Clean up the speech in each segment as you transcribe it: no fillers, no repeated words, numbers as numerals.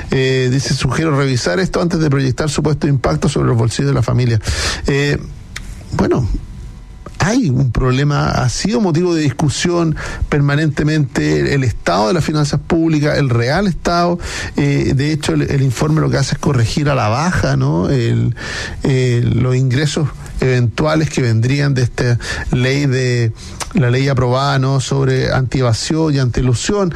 Dice, sugiero revisar esto antes de proyectar supuesto impacto sobre los bolsillos de la familia. Bueno, hay un problema, ha sido motivo de discusión permanentemente el estado de las finanzas públicas, el real estado. De hecho, el informe lo que hace es corregir a la baja, ¿no? Los ingresos eventuales que vendrían de esta ley la ley aprobada, ¿no?, sobre antievasión y antielusión.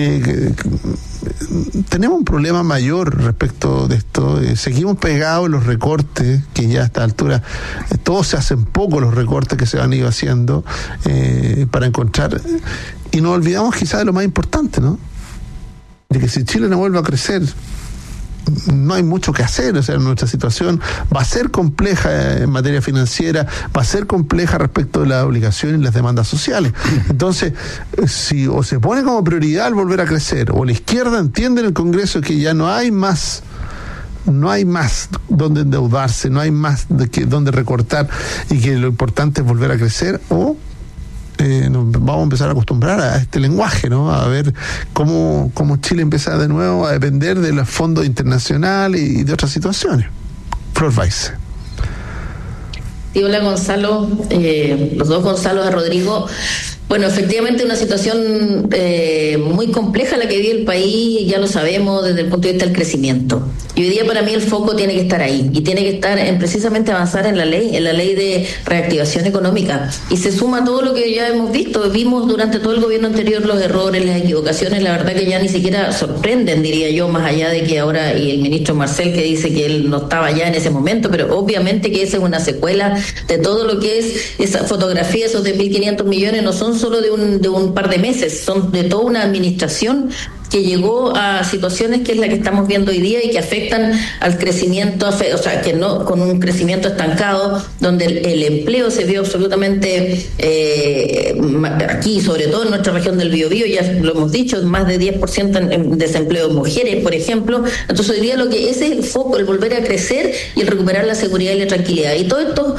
Tenemos un problema mayor respecto de esto. Seguimos pegados en los recortes, que ya a esta altura todos se hacen poco los recortes que se han ido haciendo para encontrar, y nos olvidamos quizás de lo más importante, ¿no?, de que si Chile no vuelve a crecer, no hay mucho que hacer. O sea, nuestra situación va a ser compleja en materia financiera, va a ser compleja respecto de las obligaciones y las demandas sociales. Entonces, si o se pone como prioridad el volver a crecer, o la izquierda entiende en el Congreso que ya no hay más donde endeudarse, no hay más donde recortar, y que lo importante es volver a crecer, o nos vamos a empezar a acostumbrar a este lenguaje, ¿no? A ver cómo Chile empieza de nuevo a depender de los fondos internacionales y de otras situaciones. Flor Weiss. Sí, hola Gonzalo, los dos Gonzalos, a Rodrigo. Bueno, efectivamente una situación muy compleja la que vive el país, ya lo sabemos desde el punto de vista del crecimiento. Y hoy día para mí el foco tiene que estar ahí, y tiene que estar en precisamente avanzar en la ley de reactivación económica. Y se suma todo lo que ya hemos visto, vimos durante todo el gobierno anterior los errores, las equivocaciones, la verdad que ya ni siquiera sorprenden, diría yo, más allá de que ahora, y el ministro Marcel que dice que él no estaba ya en ese momento, pero obviamente que esa es una secuela de todo lo que es esa fotografía, esos de 1.500 millones no son solo de un par de meses, son de toda una administración que llegó a situaciones que es la que estamos viendo hoy día y que afectan al crecimiento, o sea, que no, con un crecimiento estancado, donde el empleo se vio absolutamente aquí, sobre todo en nuestra región del Biobío, ya lo hemos dicho, más de 10% en desempleo de mujeres, por ejemplo. Entonces hoy día ese es el foco, el volver a crecer y el recuperar la seguridad y la tranquilidad. Y todos estos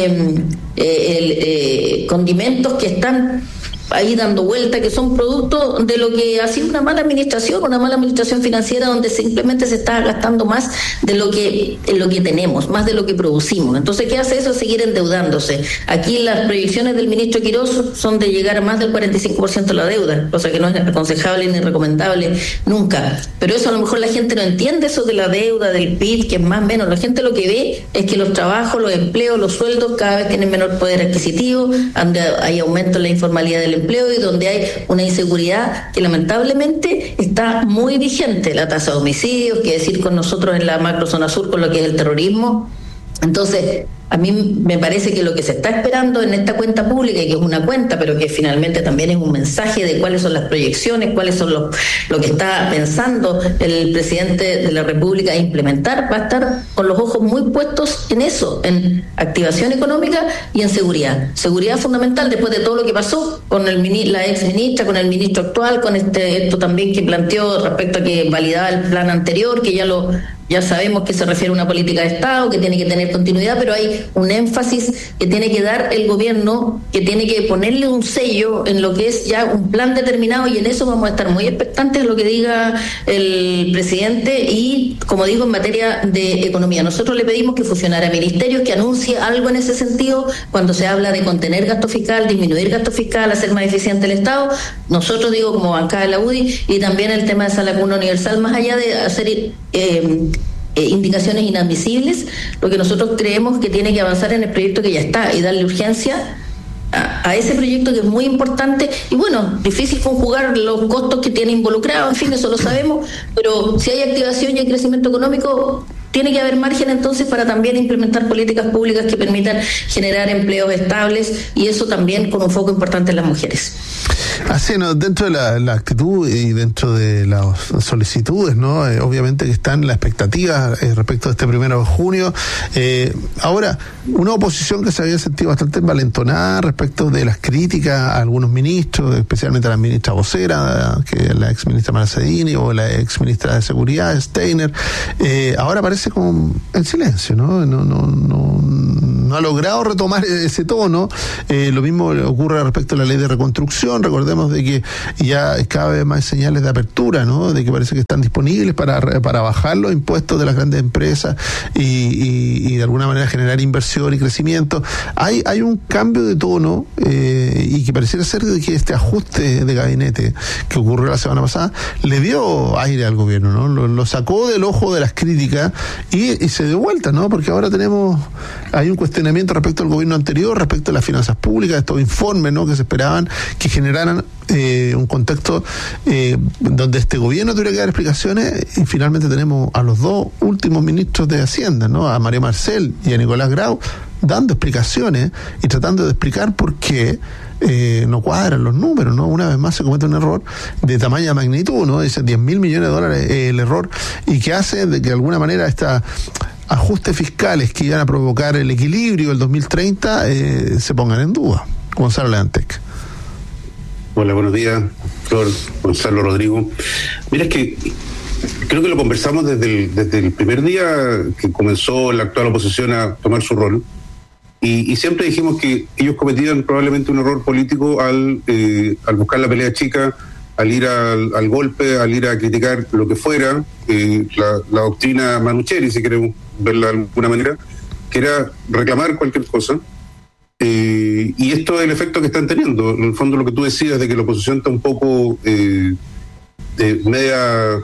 condimentos que están ahí dando vuelta, que son producto de lo que ha sido una mala administración financiera, donde simplemente se está gastando más de lo que tenemos, más de lo que producimos. Entonces, ¿qué hace eso? Seguir endeudándose. Aquí las proyecciones del ministro Quirós son de llegar a más del 45% de la deuda, cosa que no es aconsejable ni recomendable nunca. Pero eso a lo mejor la gente no entiende, eso de la deuda, del PIB, que es más o menos. La gente lo que ve es que los trabajos, los empleos, los sueldos cada vez tienen menor poder adquisitivo, donde hay aumento en la informalidad del empleo y donde hay una inseguridad que lamentablemente está muy vigente. La tasa de homicidios, que decir con nosotros en la macrozona sur con lo que es el terrorismo. Entonces, a mí me parece que lo que se está esperando en esta cuenta pública, y que es una cuenta, pero que finalmente también es un mensaje de cuáles son las proyecciones, cuáles son lo que está pensando el presidente de la República implementar, va a estar con los ojos muy puestos en eso, en activación económica y en seguridad. Seguridad fundamental después de todo lo que pasó con la ex ministra, con el ministro actual, con esto también que planteó respecto a que validaba el plan anterior, que ya sabemos que se refiere a una política de Estado, que tiene que tener continuidad, pero hay un énfasis que tiene que dar el gobierno, que tiene que ponerle un sello en lo que es ya un plan determinado, y en eso vamos a estar muy expectantes de lo que diga el presidente. Y, como digo, en materia de economía, nosotros le pedimos que fusionara ministerios, que anuncie algo en ese sentido cuando se habla de contener gasto fiscal, disminuir gasto fiscal, hacer más eficiente el Estado. Nosotros, digo, como bancada de la UDI, y también el tema de Sala Cuna Universal, más allá de hacer indicaciones inadmisibles, lo que nosotros creemos que tiene que avanzar en el proyecto que ya está y darle urgencia a ese proyecto, que es muy importante. Y bueno, difícil conjugar los costos que tiene involucrado, en fin, eso lo sabemos, pero si hay activación y hay crecimiento económico, tiene que haber margen entonces para también implementar políticas públicas que permitan generar empleos estables, y eso también con un foco importante en las mujeres. Así, ¿no? Dentro de la actitud y dentro de las solicitudes, ¿no? Obviamente que están las expectativas respecto a este 1 de junio. Ahora, una oposición que se había sentido bastante envalentonada respecto de las críticas a algunos ministros, especialmente a la ministra vocera, que es la ex ministra Marcedini, o la ex ministra de Seguridad, Steiner. Ahora parece como en silencio, ¿no? no ha logrado retomar ese tono. Lo mismo ocurre respecto a la ley de reconstrucción. Recordemos de que ya cada vez más señales de apertura, ¿no? De que parece que están disponibles para bajar los impuestos de las grandes empresas y de alguna manera generar inversión y crecimiento. Hay un cambio de tono y que pareciera ser de que este ajuste de gabinete que ocurrió la semana pasada le dio aire al gobierno, ¿no? Lo sacó del ojo de las críticas y se dio vuelta, ¿no? Porque ahora hay un cuestionamiento respecto al gobierno anterior, respecto a las finanzas públicas, estos informes, ¿no? Que se esperaban que generaran un contexto donde este gobierno tuviera que dar explicaciones, y finalmente tenemos a los dos últimos ministros de Hacienda, ¿no? A Mario Marcel y a Nicolás Grau dando explicaciones y tratando de explicar por qué no cuadran los números, ¿no? Una vez más se comete un error de tamaña magnitud, ¿no? Dice 10.000 millones de dólares el error, y que hace de que de alguna manera estos ajustes fiscales que iban a provocar el equilibrio del 2030 se pongan en duda. Gonzalo Leantec. Hola, buenos días, Flor, Gonzalo, Rodrigo. Mira, es que creo que lo conversamos desde el primer día que comenzó la actual oposición a tomar su rol, y siempre dijimos que ellos cometían probablemente un error político al buscar la pelea chica, al ir al golpe, al ir a criticar lo que fuera, la doctrina Manucheri, si queremos verla de alguna manera, que era reclamar cualquier cosa. Y esto es el efecto que están teniendo. En el fondo, lo que tú decías de que la oposición está un poco media,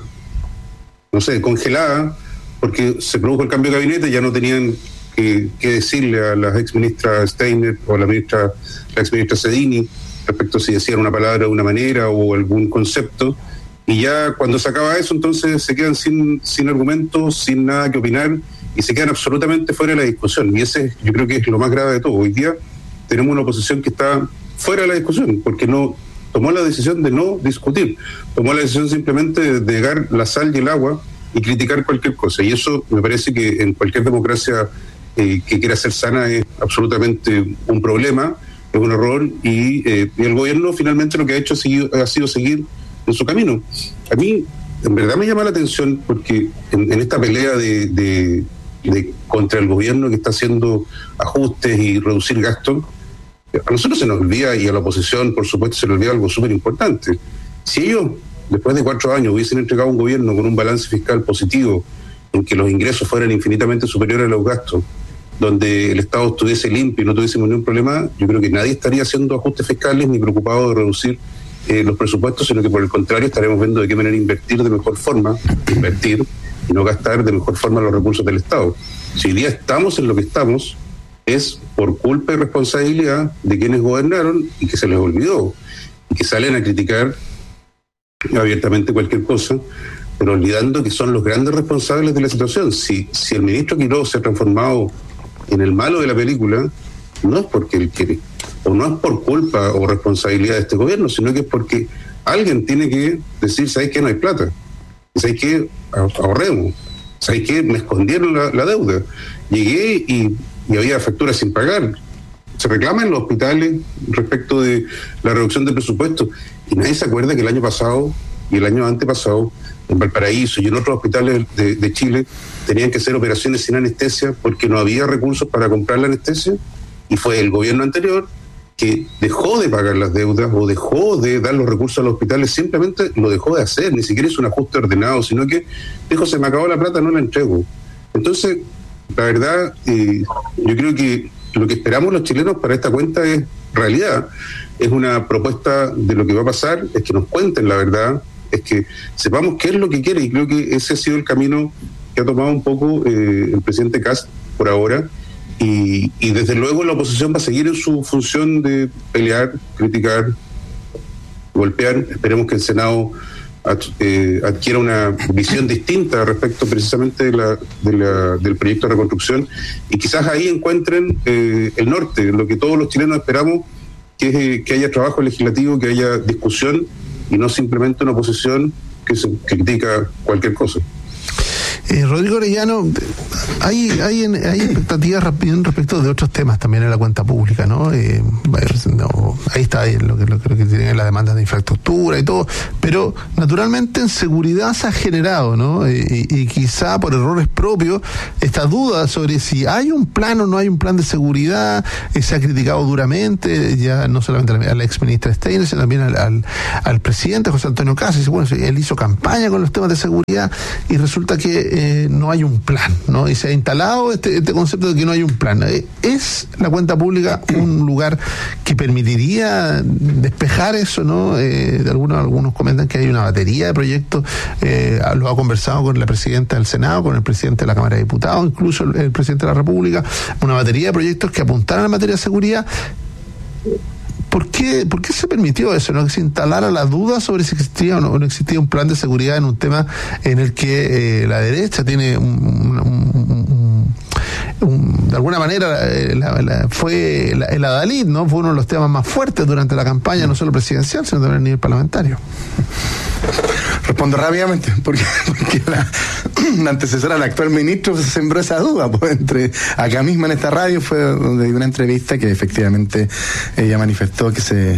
no sé, congelada, porque se produjo el cambio de gabinete, ya no tenían que decirle a la exministra Steiner o a la exministra Cedini respecto a si decían una palabra de una manera o algún concepto, y ya cuando se acaba eso, entonces se quedan sin argumentos, sin nada que opinar, y se quedan absolutamente fuera de la discusión. Y ese yo creo que es lo más grave de todo. Hoy día tenemos una oposición que está fuera de la discusión, porque no tomó la decisión de no discutir, tomó la decisión simplemente de negar la sal y el agua y criticar cualquier cosa. Y eso me parece que en cualquier democracia que quiera ser sana es absolutamente un problema, es un error, y el gobierno finalmente lo que ha hecho ha sido seguir en su camino. A mí en verdad me llama la atención porque en esta pelea de contra el gobierno que está haciendo ajustes y reducir gastos, a nosotros se nos olvida, y a la oposición por supuesto se le olvida algo súper importante. Si ellos después de 4 años hubiesen entregado un gobierno con un balance fiscal positivo, en que los ingresos fueran infinitamente superiores a los gastos, donde el Estado estuviese limpio y no tuviésemos ningún problema, yo creo que nadie estaría haciendo ajustes fiscales ni preocupado de reducir los presupuestos, sino que por el contrario estaremos viendo de qué manera invertir de mejor forma, y no gastar de mejor forma los recursos del Estado. Si hoy día estamos en lo que estamos, es por culpa y responsabilidad de quienes gobernaron y que se les olvidó, y que salen a criticar abiertamente cualquier cosa, pero olvidando que son los grandes responsables de la situación. Si el ministro Quiroz se ha transformado en el malo de la película, no es porque él quiere, o no es por culpa o responsabilidad de este gobierno, sino que es porque alguien tiene que decir, ¿sabes qué? No hay plata. ¿Sabes qué? Ahorremos. ¿Sabes qué? Me escondieron la deuda. Llegué y había facturas sin pagar. Se reclama en los hospitales respecto de la reducción de presupuesto, y nadie se acuerda que el año pasado y el año antepasado en Valparaíso y en otros hospitales de Chile tenían que hacer operaciones sin anestesia porque no había recursos para comprar la anestesia, y fue el gobierno anterior que dejó de pagar las deudas o dejó de dar los recursos a los hospitales, simplemente lo dejó de hacer, ni siquiera es un ajuste ordenado, sino que dijo, se me acabó la plata, no la entrego. Entonces, la verdad, yo creo que lo que esperamos los chilenos para esta cuenta es realidad, es una propuesta de lo que va a pasar, es que nos cuenten la verdad, es que sepamos qué es lo que quiere, y creo que ese ha sido el camino que ha tomado un poco el presidente Kast por ahora, y desde luego la oposición va a seguir en su función de pelear, criticar, golpear. Esperemos que el Senado adquiera una visión distinta respecto precisamente del proyecto de reconstrucción, y quizás ahí encuentren el norte, lo que todos los chilenos esperamos, que es que haya trabajo legislativo, que haya discusión, y no simplemente una oposición que critica cualquier cosa. Rodrigo Orellano, hay expectativas respecto de otros temas también en la cuenta pública, ¿no? Ahí está lo que tienen las demandas de infraestructura y todo, pero naturalmente en seguridad se ha generado, ¿no? Y quizá por errores propios, esta duda sobre si hay un plan o no hay un plan de seguridad, se ha criticado duramente, ya no solamente a la exministra Steiner, sino también al presidente José Antonio Cast. Dice, bueno, él hizo campaña con los temas de seguridad y resulta que no hay un plan, ¿no? Y se ha instalado este concepto de que no hay un plan. ¿Es la cuenta pública un lugar que permitiría despejar eso, ¿no? Algunos comentan que hay una batería de proyectos, lo ha conversado con la presidenta del Senado, con el presidente de la Cámara de Diputados, incluso el presidente de la República, una batería de proyectos que apuntaran a materia de seguridad. ¿Por qué se permitió eso, no? Que se instalara la duda sobre si existía o no existía un plan de seguridad en un tema en el que la derecha tiene de alguna manera fue el adalid, ¿no? Fue uno de los temas más fuertes durante la campaña, no solo presidencial, sino también a nivel parlamentario. Respondo rápidamente, porque la antecesora del actual ministro se sembró esa duda, pues acá mismo en esta radio fue donde dio una entrevista que efectivamente ella manifestó que se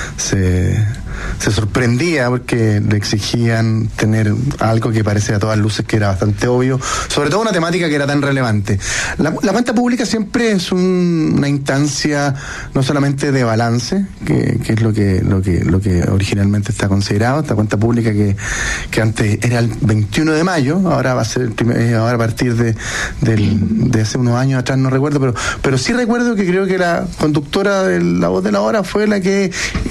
sorprendía porque le exigían tener algo que parece a todas luces que era bastante obvio, sobre todo una temática que era tan relevante. La cuenta pública siempre es una instancia no solamente de balance, que es lo que originalmente está considerado. Esta cuenta pública que antes era el 21 de mayo, ahora va a ser ahora a partir de hace unos años atrás, no recuerdo, pero sí recuerdo que creo que la conductora de La Voz de la Hora fue la que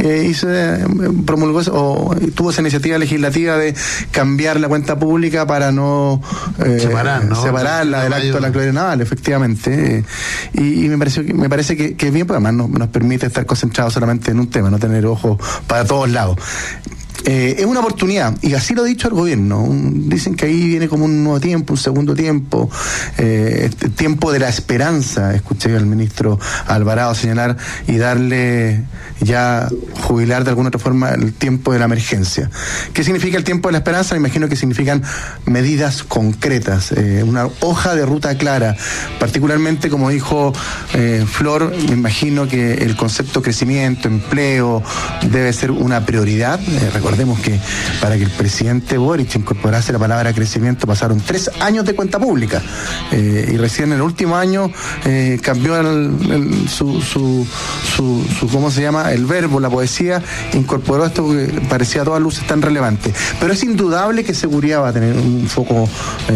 promulgó o tuvo esa iniciativa legislativa de cambiar la cuenta pública para no separarla del acto de la Claudia Naval, efectivamente. Y me parece que bien, pues además nos permite estar concentrados solamente en un tema, no tener ojos para todos lados. Es una oportunidad, y así lo ha dicho el gobierno. Dicen que ahí viene como un nuevo tiempo, un segundo tiempo, tiempo de la esperanza. Escuché al ministro Alvarado señalar y darle ya jubilar de alguna otra forma el tiempo de la emergencia. ¿Qué significa el tiempo de la esperanza? Me imagino que significan medidas concretas, una hoja de ruta clara, particularmente como dijo Flor. Me imagino que el concepto crecimiento, empleo debe ser una prioridad. Recordemos que para que el presidente Boric incorporase la palabra crecimiento pasaron 3 años de cuenta pública, y recién en el último año cambió su ¿cómo se llama? El verbo, la poesía, incorporó esto que parecía a todas luces tan relevante. Pero es indudable que seguridad va a tener un foco,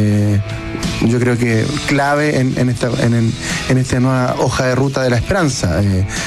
yo creo que clave en esta nueva hoja de ruta de la esperanza,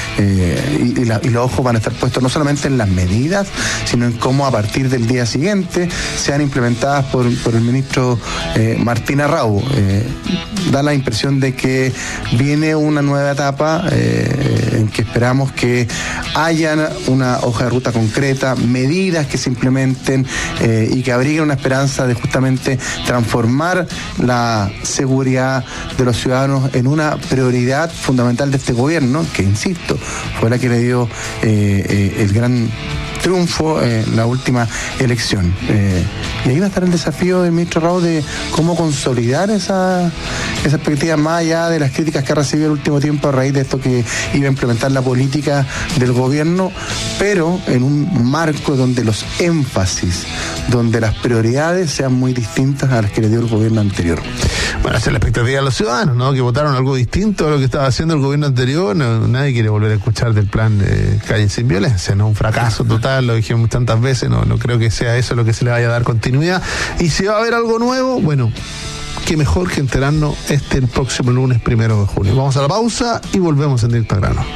y los ojos van a estar puestos no solamente en las medidas, sino en cómo a partir del día siguiente sean implementadas por el ministro Martín Arrau. Da la impresión de que viene una nueva etapa en que esperamos que haya una hoja de ruta concreta, medidas que se implementen y que abriguen una esperanza de justamente transformar la seguridad de los ciudadanos en una prioridad fundamental de este gobierno, que insisto, fue la que le dio el gran triunfo en la última elección. Y ahí va a estar el desafío del ministro Arrau de cómo consolidar esa perspectiva más allá de las críticas que ha recibido el último tiempo a raíz de esto que iba a implementar la política del gobierno, pero en un marco donde los énfasis, donde las prioridades sean muy distintas a las que le dio el gobierno anterior. Bueno, esa es la expectativa de los ciudadanos, ¿no? Que votaron algo distinto a lo que estaba haciendo el gobierno anterior. Nadie quiere volver a escuchar del plan de Calle Sin Violencia, ¿no? Un fracaso total, lo dijimos tantas veces, no creo que sea eso lo que se le vaya a dar continuidad. Y si va a haber algo nuevo, bueno, qué mejor que enterarnos el próximo lunes 1 de junio. Vamos a la pausa y volvemos en Directo al Grano.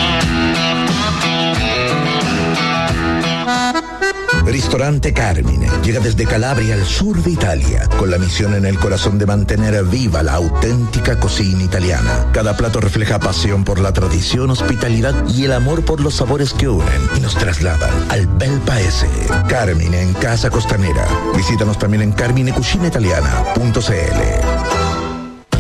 Ristorante Carmine llega desde Calabria al sur de Italia, con la misión en el corazón de mantener viva la auténtica cocina italiana. Cada plato refleja pasión por la tradición, hospitalidad y el amor por los sabores que unen y nos trasladan al bel paese. Carmine en Casa Costanera. Visítanos también en carminecucinaitaliana.cl. Por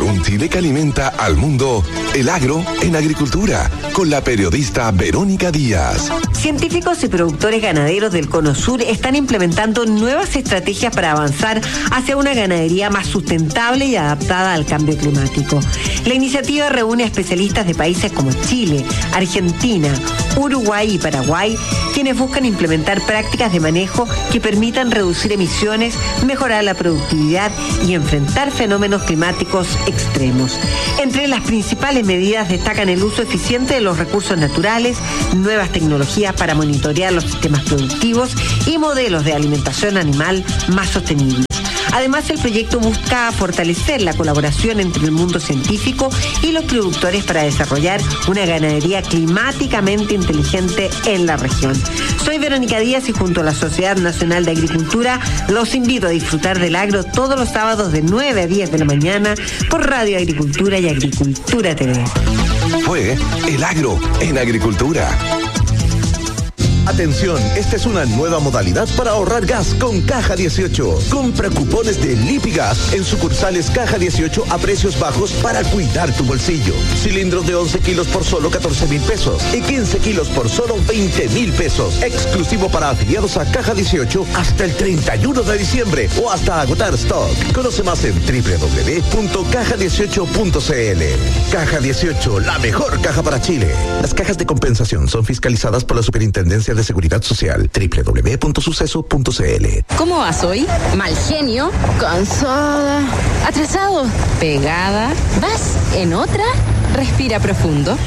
un Chile que alimenta al mundo, el agro en agricultura, con la periodista Verónica Díaz. Científicos y productores ganaderos del Cono Sur están implementando nuevas estrategias para avanzar hacia una ganadería más sustentable y adaptada al cambio climático. La iniciativa reúne a especialistas de países como Chile, Argentina, Uruguay y Paraguay, quienes buscan implementar prácticas de manejo que permitan reducir emisiones, mejorar la productividad y enfrentar fenómenos climáticos extremos. Entre las principales medidas destacan el uso eficiente de los recursos naturales, nuevas tecnologías para monitorear los sistemas productivos y modelos de alimentación animal más sostenibles. Además, el proyecto busca fortalecer la colaboración entre el mundo científico y los productores para desarrollar una ganadería climáticamente inteligente en la región. Soy Verónica Díaz y junto a la Sociedad Nacional de Agricultura los invito a disfrutar del agro todos los sábados de 9 a 10 de la mañana por Radio Agricultura y Agricultura TV. Fue El Agro en Agricultura. Atención, esta es una nueva modalidad para ahorrar gas con Caja 18. Compra cupones de Lipigas en sucursales Caja 18 a precios bajos para cuidar tu bolsillo. Cilindros de 11 kilos por solo 14,000 pesos y 15 kilos por solo 20,000 pesos. Exclusivo para afiliados a Caja 18 hasta el 31 de diciembre o hasta agotar stock. Conoce más en www.caja18.cl. Caja 18, la mejor caja para Chile. Las cajas de compensación son fiscalizadas por la Superintendencia de Seguridad Social. www.suceso.cl. ¿Cómo vas hoy? Mal genio, cansada, atrasado, pegada. ¿Vas en otra? Respira profundo.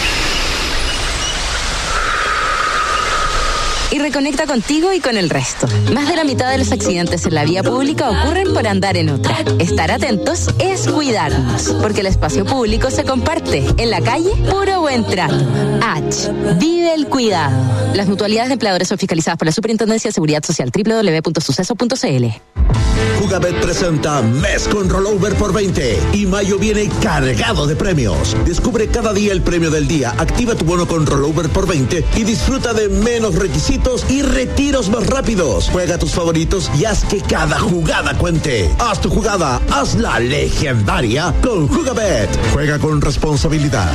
Y reconecta contigo y con el resto. Más de la mitad de los accidentes en la vía pública ocurren por andar en otra. Estar atentos es cuidarnos, porque el espacio público se comparte. En la calle, puro buen trato. H. Vive el cuidado. Las mutualidades de empleadores son fiscalizadas por la Superintendencia de Seguridad Social. www.suceso.cl. Jugabet presenta Mes con Rollover por 20 y mayo viene cargado de premios. Descubre cada día el premio del día, activa tu bono con Rollover por 20 y disfruta de menos requisitos y retiros más rápidos. Juega tus favoritos y haz que cada jugada cuente. Haz tu jugada, hazla legendaria con Jugabet. Juega con responsabilidad.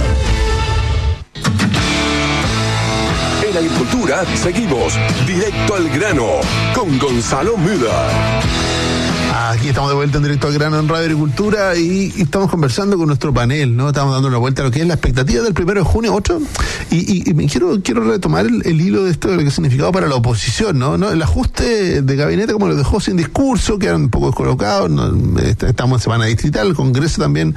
En Agricultura seguimos directo al grano con Gonzalo Müller. Aquí estamos de vuelta en Directo al Grano en Radio Agricultura y estamos conversando con nuestro panel, ¿no? Estamos dando una vuelta a lo que es la expectativa del 1 de junio, 8, y quiero retomar el hilo de esto, de lo que ha significado para la oposición, ¿no? El ajuste de gabinete, como lo dejó sin discurso, quedaron un poco descolocados, ¿no? Estamos en semana distrital, el Congreso también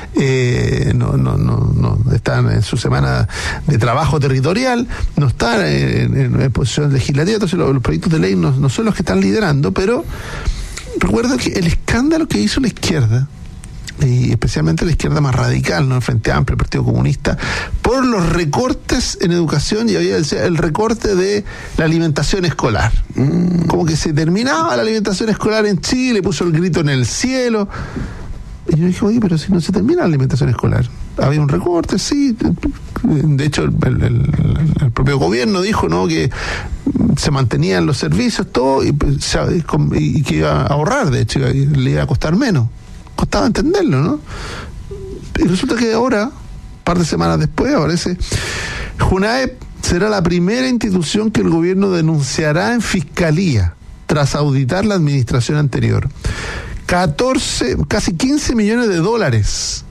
no están en su semana de trabajo territorial, no están en posición legislativa, entonces los proyectos de ley no son los que están liderando, pero recuerdo que el escándalo que hizo la izquierda, y especialmente la izquierda más radical, ¿no? El Frente Amplio, el Partido Comunista, por los recortes en educación, y había el recorte de la alimentación escolar. Como que se terminaba la alimentación escolar en Chile, puso el grito en el cielo. Y yo dije, oye, pero si no se termina la alimentación escolar. Había un recorte, sí. De hecho, el propio gobierno dijo, ¿no?, que se mantenían los servicios, todo, y que iba a ahorrar, de hecho, le iba a costar menos. Costaba entenderlo, ¿no? Y resulta que ahora, un par de semanas después, aparece Junaep será la primera institución que el gobierno denunciará en fiscalía tras auditar la administración anterior. casi 15 millones de dólares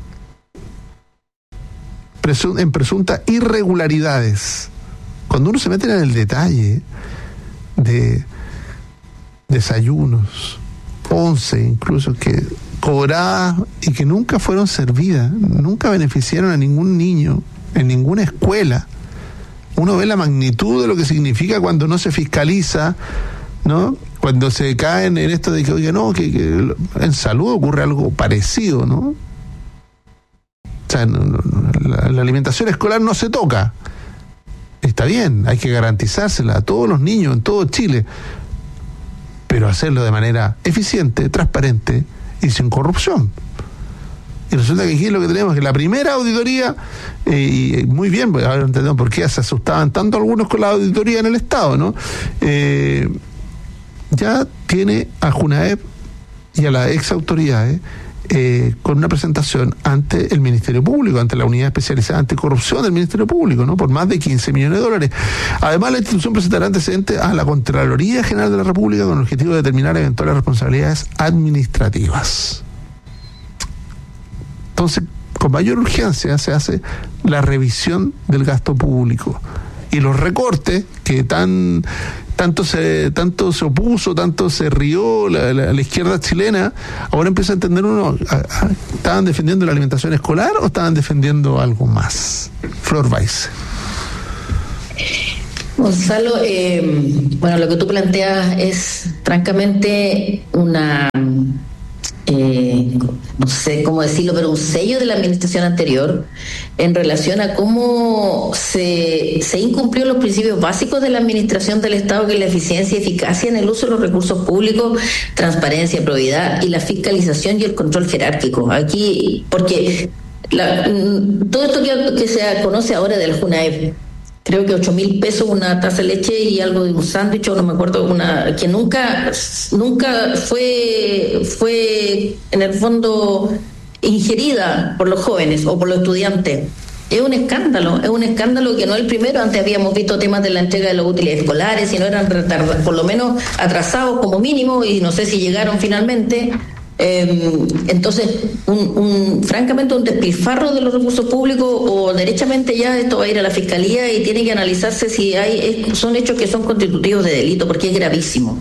en presuntas irregularidades. Cuando uno se mete en el detalle de desayunos, 11 incluso, que cobradas y que nunca fueron servidas, nunca beneficiaron a ningún niño en ninguna escuela, uno ve la magnitud de lo que significa cuando no se fiscaliza, ¿no? Cuando se caen en esto de que, oye, no, que en salud ocurre algo parecido, ¿no? O sea, la alimentación escolar no se toca. Está bien, hay que garantizársela a todos los niños en todo Chile, pero hacerlo de manera eficiente, transparente y sin corrupción. Y resulta que aquí lo que tenemos es que la primera auditoría, y muy bien, pues ahora entendemos por qué se asustaban tanto algunos con la auditoría en el Estado, ¿no? Ya tiene a Junaep y a las ex autoridades con una presentación ante el Ministerio Público, ante la Unidad Especializada Anticorrupción del Ministerio Público, ¿no? Por más de 15 millones de dólares. Además, la institución presentará antecedentes a la Contraloría General de la República con el objetivo de determinar eventuales responsabilidades administrativas. Entonces, con mayor urgencia se hace la revisión del gasto público y los recortes que tanto se opuso, tanto se rió la izquierda chilena. Ahora empieza a entender uno, ¿estaban defendiendo la alimentación escolar o estaban defendiendo algo más? Flor Weiss. Gonzalo, bueno, lo que tú planteas es francamente una, no sé cómo decirlo, pero un sello de la administración anterior en relación a cómo se incumplió los principios básicos de la administración del Estado, que es la eficiencia y eficacia en el uso de los recursos públicos, transparencia, probidad y la fiscalización y el control jerárquico. Aquí, porque todo esto que se conoce ahora del JUNAEP, creo que 8.000 pesos una taza de leche y algo de un sándwich, o no me acuerdo, que nunca fue en el fondo ingerida por los jóvenes o por los estudiantes. Es un escándalo que no es el primero. Antes habíamos visto temas de la entrega de los útiles escolares y no eran retardados, por lo menos atrasados como mínimo, y no sé si llegaron finalmente. Entonces, francamente, un despilfarro de los recursos públicos, o derechamente ya esto va a ir a la Fiscalía y tiene que analizarse si son hechos que son constitutivos de delito, porque es gravísimo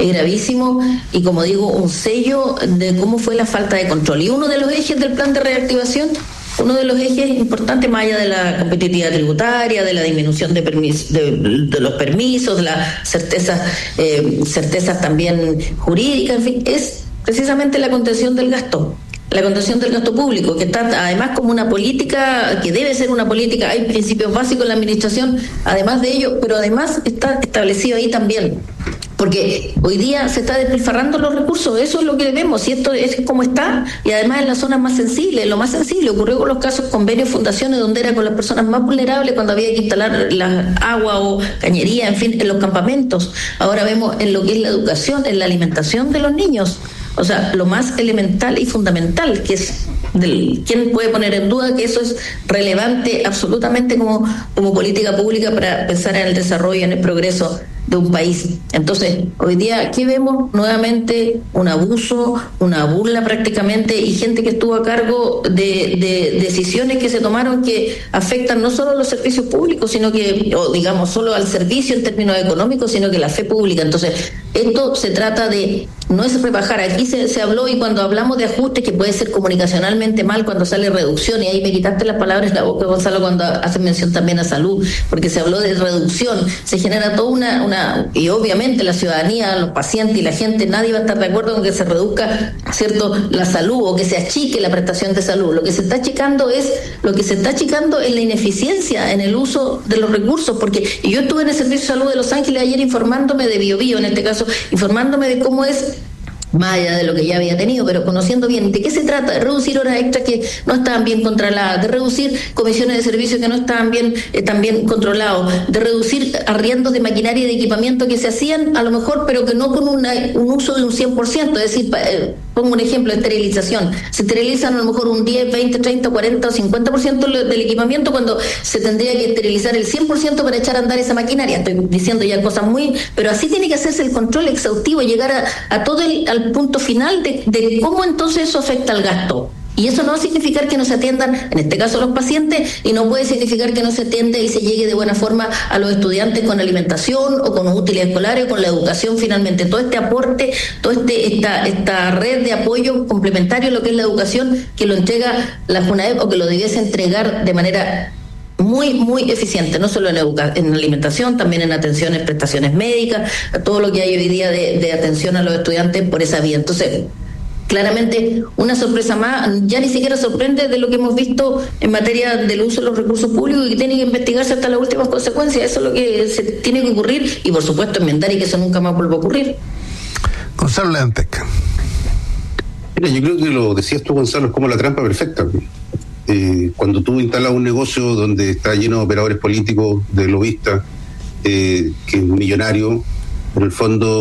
y, como digo, un sello de cómo fue la falta de control. Y uno de los ejes del plan de reactivación, uno de los ejes importantes, más allá de la competitividad tributaria, de la disminución de los permisos, de las certezas también jurídicas, en fin, es precisamente la contención del gasto público, que está además como una política, que debe ser una política. Hay principios básicos en la administración, además de ello, pero además está establecido ahí también, porque hoy día se está despilfarrando los recursos. Eso es lo que vemos, y esto es como está, y además en las zonas más sensibles. Lo más sensible ocurrió con los casos convenios, fundaciones, donde era con las personas más vulnerables, cuando había que instalar la agua o cañería, en fin, en los campamentos. Ahora vemos en lo que es la educación, en la alimentación de los niños. O sea, lo más elemental y fundamental, que es ¿quién puede poner en duda que eso es relevante absolutamente como política pública para pensar en el desarrollo y en el progreso de un país? Entonces, hoy día, ¿qué vemos? Nuevamente un abuso, una burla prácticamente, y gente que estuvo a cargo de decisiones que se tomaron que afectan no solo a los servicios públicos, sino que, o digamos, solo al servicio en términos económicos, sino que la fe pública. Entonces, esto se trata de, no es rebajar. Aquí se habló, y cuando hablamos de ajustes, que puede ser comunicacionalmente mal cuando sale reducción, y ahí me quitaste las palabras de la boca, Gonzalo, cuando hace mención también a salud, porque se habló de reducción, se genera toda una y obviamente la ciudadanía, los pacientes y la gente, nadie va a estar de acuerdo con que se reduzca, ¿cierto?, la salud, o que se achique la prestación de salud. Lo que se está achicando es la ineficiencia en el uso de los recursos, porque yo estuve en el Servicio de Salud de Los Ángeles ayer informándome de Biobío, en este caso, informándome de cómo es, más allá de lo que ya había tenido, pero conociendo bien de qué se trata: de reducir horas extras que no estaban bien controladas, de reducir comisiones de servicio que no estaban bien controlados, de reducir arriendos de maquinaria y de equipamiento que se hacían a lo mejor, pero que no con un uso de un 100%, es decir, pongo un ejemplo, esterilización. Se esterilizan a lo mejor un 10, 20, 30, 40 o 50% del equipamiento, cuando se tendría que esterilizar el 100% para echar a andar esa maquinaria. Estoy diciendo ya cosas pero así tiene que hacerse el control exhaustivo, llegar a todo al punto final de cómo entonces eso afecta al gasto. Y eso no va a significar que no se atiendan, en este caso, los pacientes, y no puede significar que no se atiende y se llegue de buena forma a los estudiantes con alimentación o con útiles escolares o con la educación. Finalmente, todo este aporte, esta red de apoyo complementario a lo que es la educación, que lo entrega la JUNAEP, o que lo debiese entregar de manera muy, muy eficiente, no solo en alimentación, también en atenciones, prestaciones médicas, todo lo que hay hoy día de atención a los estudiantes por esa vía. Entonces, claramente, una sorpresa más, ya ni siquiera sorprende de lo que hemos visto en materia del uso de los recursos públicos, y que tiene que investigarse hasta las últimas consecuencias. Eso es lo que se tiene que ocurrir, y por supuesto enmendar, y que eso nunca más vuelva a ocurrir. Gonzalo Leantec. Mira, yo creo que lo decías tú, Gonzalo, es como la trampa perfecta. Cuando tú instalas un negocio donde está lleno de operadores políticos, de lobistas, que es millonario, en el fondo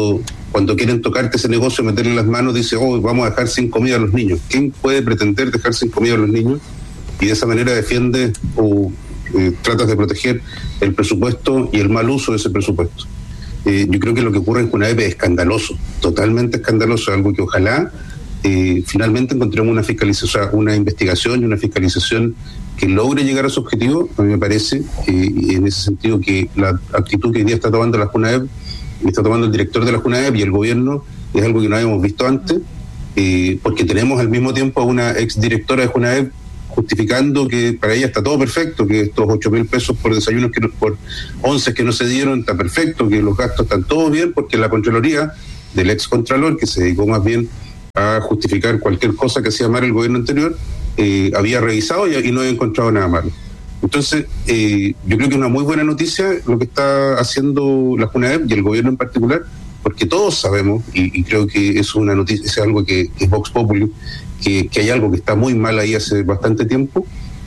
cuando quieren tocarte ese negocio, meterle las manos, dice, vamos a dejar sin comida a los niños. ¿Quién puede pretender dejar sin comida a los niños? Y de esa manera defiende o tratas de proteger el presupuesto y el mal uso de ese presupuesto. Yo creo que lo que ocurre en CONADEP es escandaloso, totalmente escandaloso, algo que ojalá finalmente encontremos una fiscalización, una investigación y una fiscalización que logre llegar a su objetivo. A mí me parece, y en ese sentido, que la actitud que hoy día está tomando la CONADEP, está tomando el director de la CONADEP y el gobierno, es algo que no habíamos visto antes, porque tenemos al mismo tiempo a una exdirectora de CONADEP justificando que para ella está todo perfecto, que estos 8.000 pesos por desayunos, por 11 que no se dieron, está perfecto, que los gastos están todos bien, porque la Contraloría del ex Contralor, que se dedicó más bien a justificar cualquier cosa que hacía mal el gobierno anterior, había revisado y no había encontrado nada malo. Entonces, yo creo que es una muy buena noticia lo que está haciendo la CONADEP y el gobierno en particular, porque todos sabemos, y creo que es una noticia, es algo que es Vox Populi, que hay algo que está muy mal ahí hace bastante tiempo,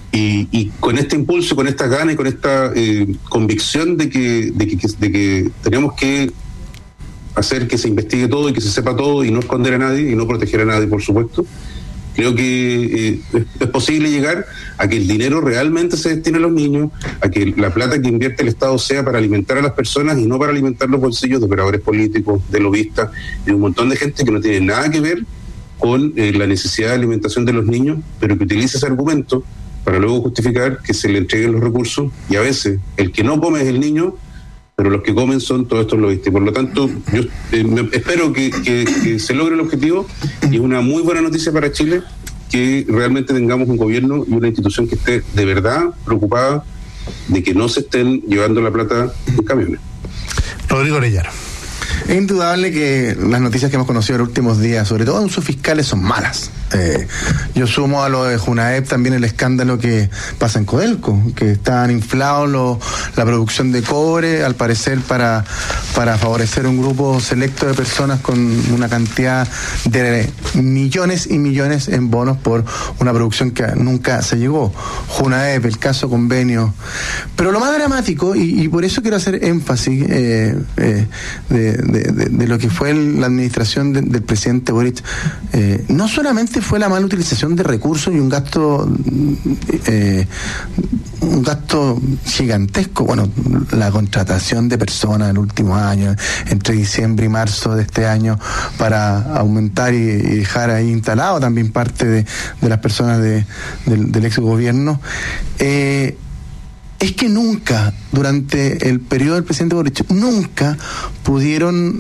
y con este impulso, con esta gana y con esta convicción de que tenemos que hacer que se investigue todo y que se sepa todo y no esconder a nadie y no proteger a nadie, por supuesto, creo que es posible llegar a que el dinero realmente se destine a los niños, a que la plata que invierte el Estado sea para alimentar a las personas y no para alimentar los bolsillos de operadores políticos, de lobistas y de un montón de gente que no tiene nada que ver con la necesidad de alimentación de los niños, pero que utiliza ese argumento para luego justificar que se le entreguen los recursos, y a veces el que no come es el niño, pero los que comen son todos estos lobistas. Por lo tanto, yo espero que se logre el objetivo, y es una muy buena noticia para Chile que realmente tengamos un gobierno y una institución que esté de verdad preocupada de que no se estén llevando la plata en camiones. Rodrigo Orellana. Es indudable que las noticias que hemos conocido en los últimos días, sobre todo en sus fiscales, son malas. Yo sumo a lo de CONADEP también el escándalo que pasa en Codelco, que están inflados la producción de cobre, al parecer para favorecer un grupo selecto de personas con una cantidad de millones y millones en bonos por una producción que nunca se llegó. CONADEP, el caso convenio. Pero lo más dramático, y por eso quiero hacer énfasis de lo que fue la administración del presidente Boric, no solamente fue la mala utilización de recursos y un gasto gigantesco. Bueno, la contratación de personas en el último año, entre diciembre y marzo de este año, para aumentar y dejar ahí instalado también parte de las personas del ex gobierno. Es que nunca, durante el periodo del presidente Boric, nunca pudieron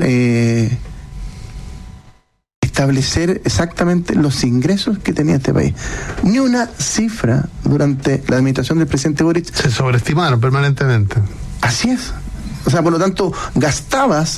establecer exactamente los ingresos que tenía este país. Ni una cifra durante la administración del presidente Boric. Se sobreestimaron permanentemente. Así es. O sea, por lo tanto, gastabas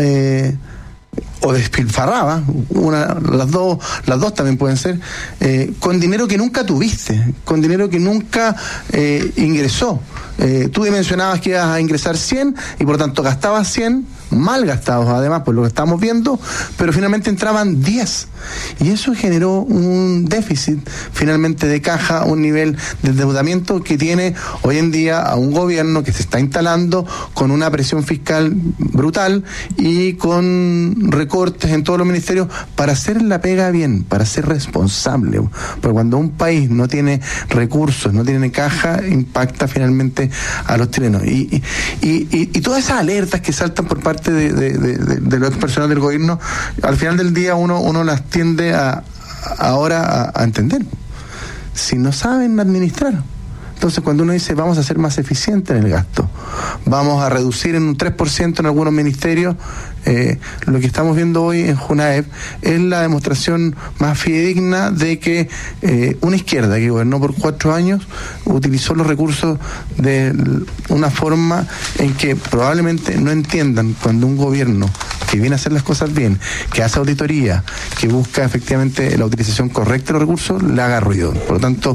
o despilfarrabas, las dos también pueden ser, con dinero que nunca tuviste, con dinero que nunca ingresó. Tú dimensionabas que ibas a ingresar 100 y por tanto gastabas 100, mal gastados además por lo que estamos viendo, pero finalmente entraban 10, y eso generó un déficit finalmente de caja, un nivel de endeudamiento que tiene hoy en día a un gobierno que se está instalando con una presión fiscal brutal y con recortes en todos los ministerios para hacer la pega bien, para ser responsable, porque cuando un país no tiene recursos, no tiene caja, impacta finalmente a los chilenos, y todas esas alertas que saltan por parte de los personas del gobierno, al final del día uno las tiende ahora a entender. Si no saben administrar, entonces cuando uno dice vamos a ser más eficientes en el gasto, vamos a reducir en un 3% en algunos ministerios, lo que estamos viendo hoy en CONADEP es la demostración más fidedigna de que una izquierda que gobernó por 4 años utilizó los recursos de una forma en que probablemente no entiendan cuando un gobierno que viene a hacer las cosas bien, que hace auditoría, que busca efectivamente la utilización correcta de los recursos, le haga ruido. Por lo tanto,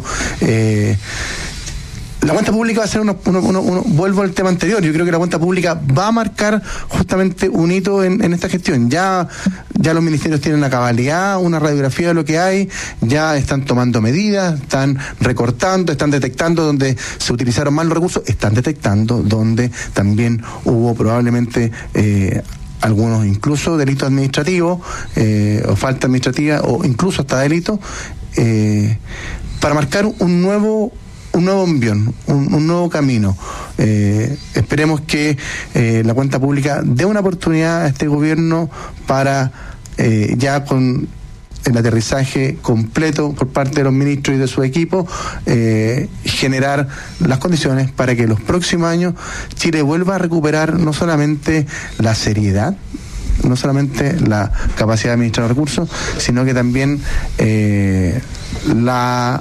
la cuenta pública va a ser vuelvo al tema anterior, yo creo que la cuenta pública va a marcar justamente un hito en esta gestión. Ya los ministerios tienen a cabalidad una radiografía de lo que hay, ya están tomando medidas, están recortando, están detectando donde se utilizaron mal los recursos, están detectando donde también hubo probablemente algunos incluso delitos administrativos, o falta administrativa, o incluso hasta delito, para marcar un nuevo envión, un nuevo camino. Esperemos que la cuenta pública dé una oportunidad a este gobierno para ya con el aterrizaje completo por parte de los ministros y de su equipo, generar las condiciones para que los próximos años Chile vuelva a recuperar no solamente la seriedad, no solamente la capacidad de administrar los recursos, sino que también la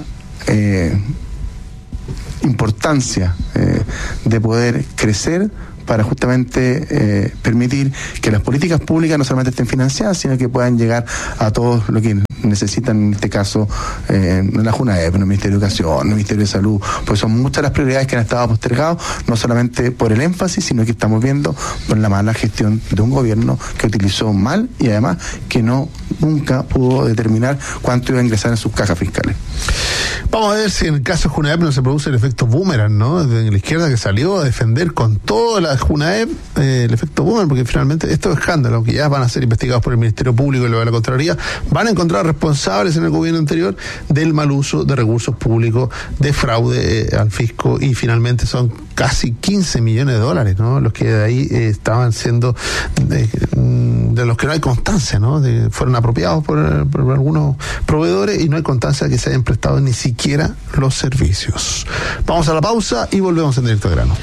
importancia de poder crecer para justamente permitir que las políticas públicas no solamente estén financiadas, sino que puedan llegar a todos lo que necesitan, en este caso, la JUNAEP, el Ministerio de Educación, el Ministerio de Salud, pues son muchas las prioridades que han estado postergadas, no solamente por el énfasis, sino que estamos viendo por la mala gestión de un gobierno que utilizó mal y además que nunca pudo determinar cuánto iba a ingresar en sus cajas fiscales. Vamos a ver si en el caso de JUNAEP no se produce el efecto boomerang, ¿no? De la izquierda que salió a defender con toda la JUNAEP el efecto boomerang, porque finalmente estos escándalos que ya van a ser investigados por el Ministerio Público y lo de la Contraloría, van a encontrar responsables en el gobierno anterior del mal uso de recursos públicos, de fraude al fisco, y finalmente son casi 15 millones de dólares, ¿no? Los que de ahí estaban siendo de los que no hay constancia, ¿no? Fueron apropiados por algunos proveedores y no hay constancia de que se hayan prestado ni siquiera los servicios. Vamos a la pausa y volvemos en directo al grano.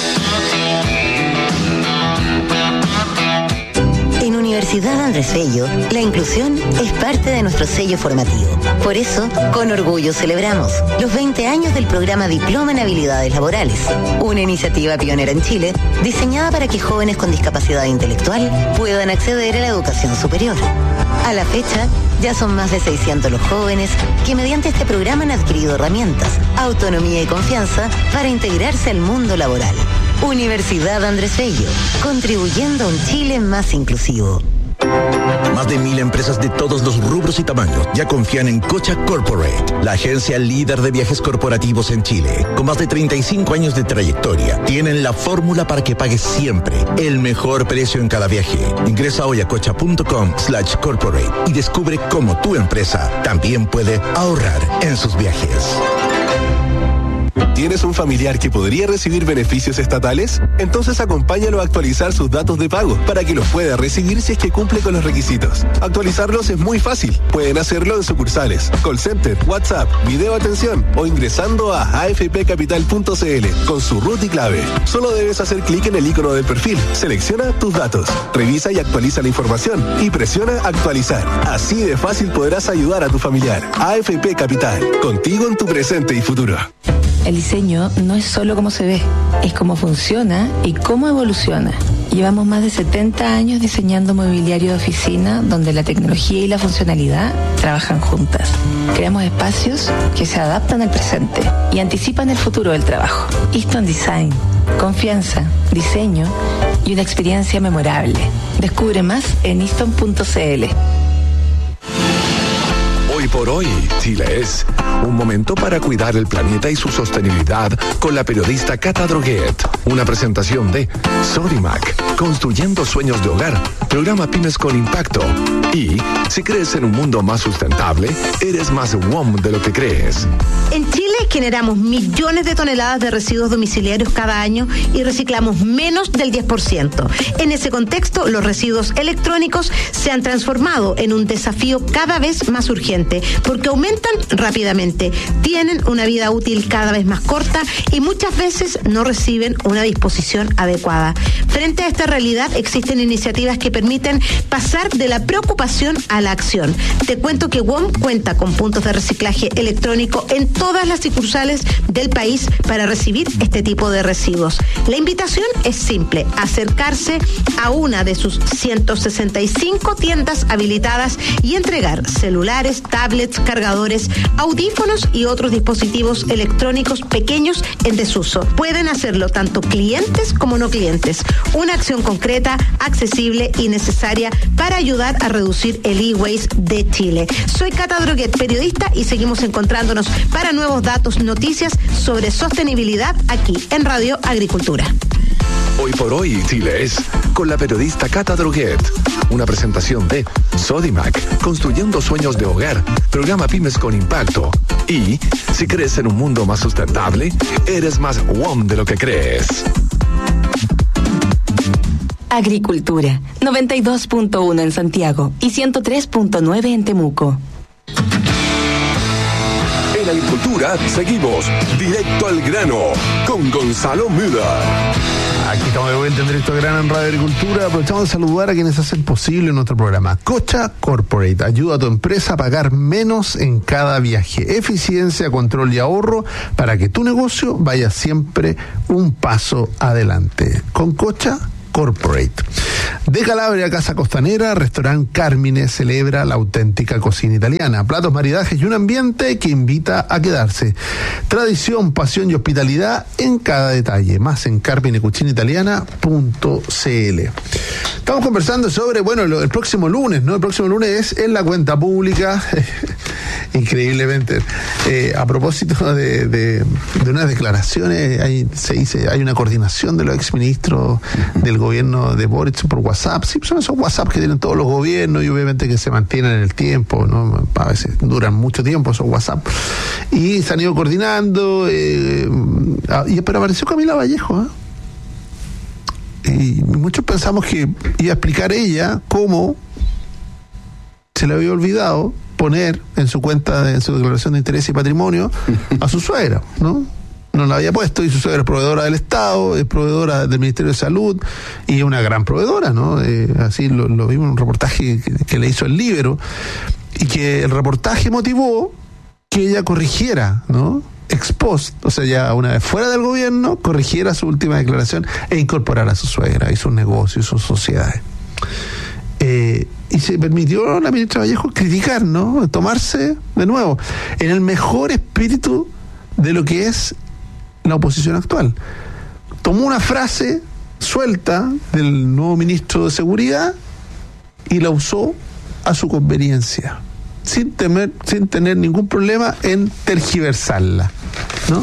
En Universidad Andrés Bello, la inclusión es parte de nuestro sello formativo. Por eso, con orgullo celebramos los 20 años del programa Diploma en Habilidades Laborales, una iniciativa pionera en Chile, diseñada para que jóvenes con discapacidad intelectual puedan acceder a la educación superior. A la fecha, ya son más de 600 los jóvenes que mediante este programa han adquirido herramientas, autonomía y confianza para integrarse al mundo laboral. Universidad Andrés Bello, contribuyendo a un Chile más inclusivo. Más de 1,000 empresas de todos los rubros y tamaños ya confían en Cocha Corporate, la agencia líder de viajes corporativos en Chile. Con más de 35 años de trayectoria, tienen la fórmula para que pagues siempre el mejor precio en cada viaje. Ingresa hoy a cocha.com/corporate y descubre cómo tu empresa también puede ahorrar en sus viajes. ¿Tienes un familiar que podría recibir beneficios estatales? Entonces acompáñalo a actualizar sus datos de pago para que los pueda recibir si es que cumple con los requisitos. Actualizarlos es muy fácil. Pueden hacerlo en sucursales, call center, WhatsApp, video atención o ingresando a afpcapital.cl con su RUT y clave. Solo debes hacer clic en el icono del perfil, selecciona tus datos, revisa y actualiza la información y presiona actualizar. Así de fácil podrás ayudar a tu familiar. AFP Capital, contigo en tu presente y futuro. El diseño no es solo cómo se ve, es cómo funciona y cómo evoluciona. Llevamos más de 70 años diseñando mobiliario de oficina donde la tecnología y la funcionalidad trabajan juntas. Creamos espacios que se adaptan al presente y anticipan el futuro del trabajo. Easton Design, confianza, diseño y una experiencia memorable. Descubre más en easton.cl. Hoy por hoy, Chile es un momento para cuidar el planeta y su sostenibilidad con la periodista Cata Droguet. Una presentación de Sodimac, construyendo sueños de hogar, programa Pymes con Impacto. Y si crees en un mundo más sustentable, eres más WOM de lo que crees. En Chile generamos millones de toneladas de residuos domiciliarios cada año y reciclamos menos del 10%. En ese contexto, los residuos electrónicos se han transformado en un desafío cada vez más urgente porque aumentan rápidamente, tienen una vida útil cada vez más corta y muchas veces no reciben una disposición adecuada. Frente a esta realidad existen iniciativas que permiten pasar de la preocupación a la acción. Te cuento que WOM cuenta con puntos de reciclaje electrónico en todas las sucursales del país para recibir este tipo de residuos. La invitación es simple: acercarse a una de sus 165 tiendas habilitadas y entregar celulares, tablets, cargadores, audífonos y otros dispositivos electrónicos pequeños en desuso. Pueden hacerlo tanto clientes como no clientes. Una acción concreta, accesible y necesaria para ayudar a reducir el e-waste de Chile. Soy Cata Droguet, periodista, y seguimos encontrándonos para nuevos datos, noticias sobre sostenibilidad aquí en Radio Agricultura. Hoy por hoy, Chile es con la periodista Cata Droguet. Una presentación de Sodimac, construyendo sueños de hogar, programa Pymes con Impacto. Y, si crees en un mundo más sustentable, eres más WOM de lo que crees. Agricultura, 92.1 en Santiago y 103.9 en Temuco. En Agricultura seguimos directo al grano con Gonzalo Müller. Aquí estamos de vuelta en Directo al Grano en Radio Agricultura. Aprovechamos de saludar a quienes hacen posible nuestro programa. Cocha Corporate ayuda a tu empresa a pagar menos en cada viaje. Eficiencia, control y ahorro para que tu negocio vaya siempre un paso adelante. Con Cocha Corporate. De Calabria a Casa Costanera, Restaurant Carmine celebra la auténtica cocina italiana. Platos, maridajes y un ambiente que invita a quedarse. Tradición, pasión y hospitalidad en cada detalle. Más en carminecucinaitaliana.cl. Estamos conversando sobre, el próximo lunes, ¿no? El próximo lunes es en la cuenta pública. Increíblemente. A propósito de unas declaraciones, hay una coordinación de los exministros del gobierno de Boric por WhatsApp. Sí, son esos WhatsApp que tienen todos los gobiernos y obviamente que se mantienen en el tiempo, ¿no? A veces duran mucho tiempo esos WhatsApp. Y se han ido coordinando. Pero apareció Camila Vallejo, y muchos pensamos que iba a explicar ella cómo se le había olvidado poner en su cuenta, en su declaración de interés y patrimonio, a su suegra, ¿no? No la había puesto, y su suegra es proveedora del Estado, es proveedora del Ministerio de Salud, y es una gran proveedora, ¿no? Así lo vimos en un reportaje que le hizo el Líbero, y que el reportaje motivó que ella corrigiera, ¿no? Ex post, o sea, ya una vez fuera del gobierno, corrigiera su última declaración e incorporara a su suegra y sus negocios y sus sociedades. Y se permitió a la ministra Vallejo criticar, ¿no? Tomarse, de nuevo, en el mejor espíritu de lo que es la oposición actual. Tomó una frase suelta del nuevo ministro de Seguridad y la usó a su conveniencia, sin tener ningún problema en tergiversarla, ¿no?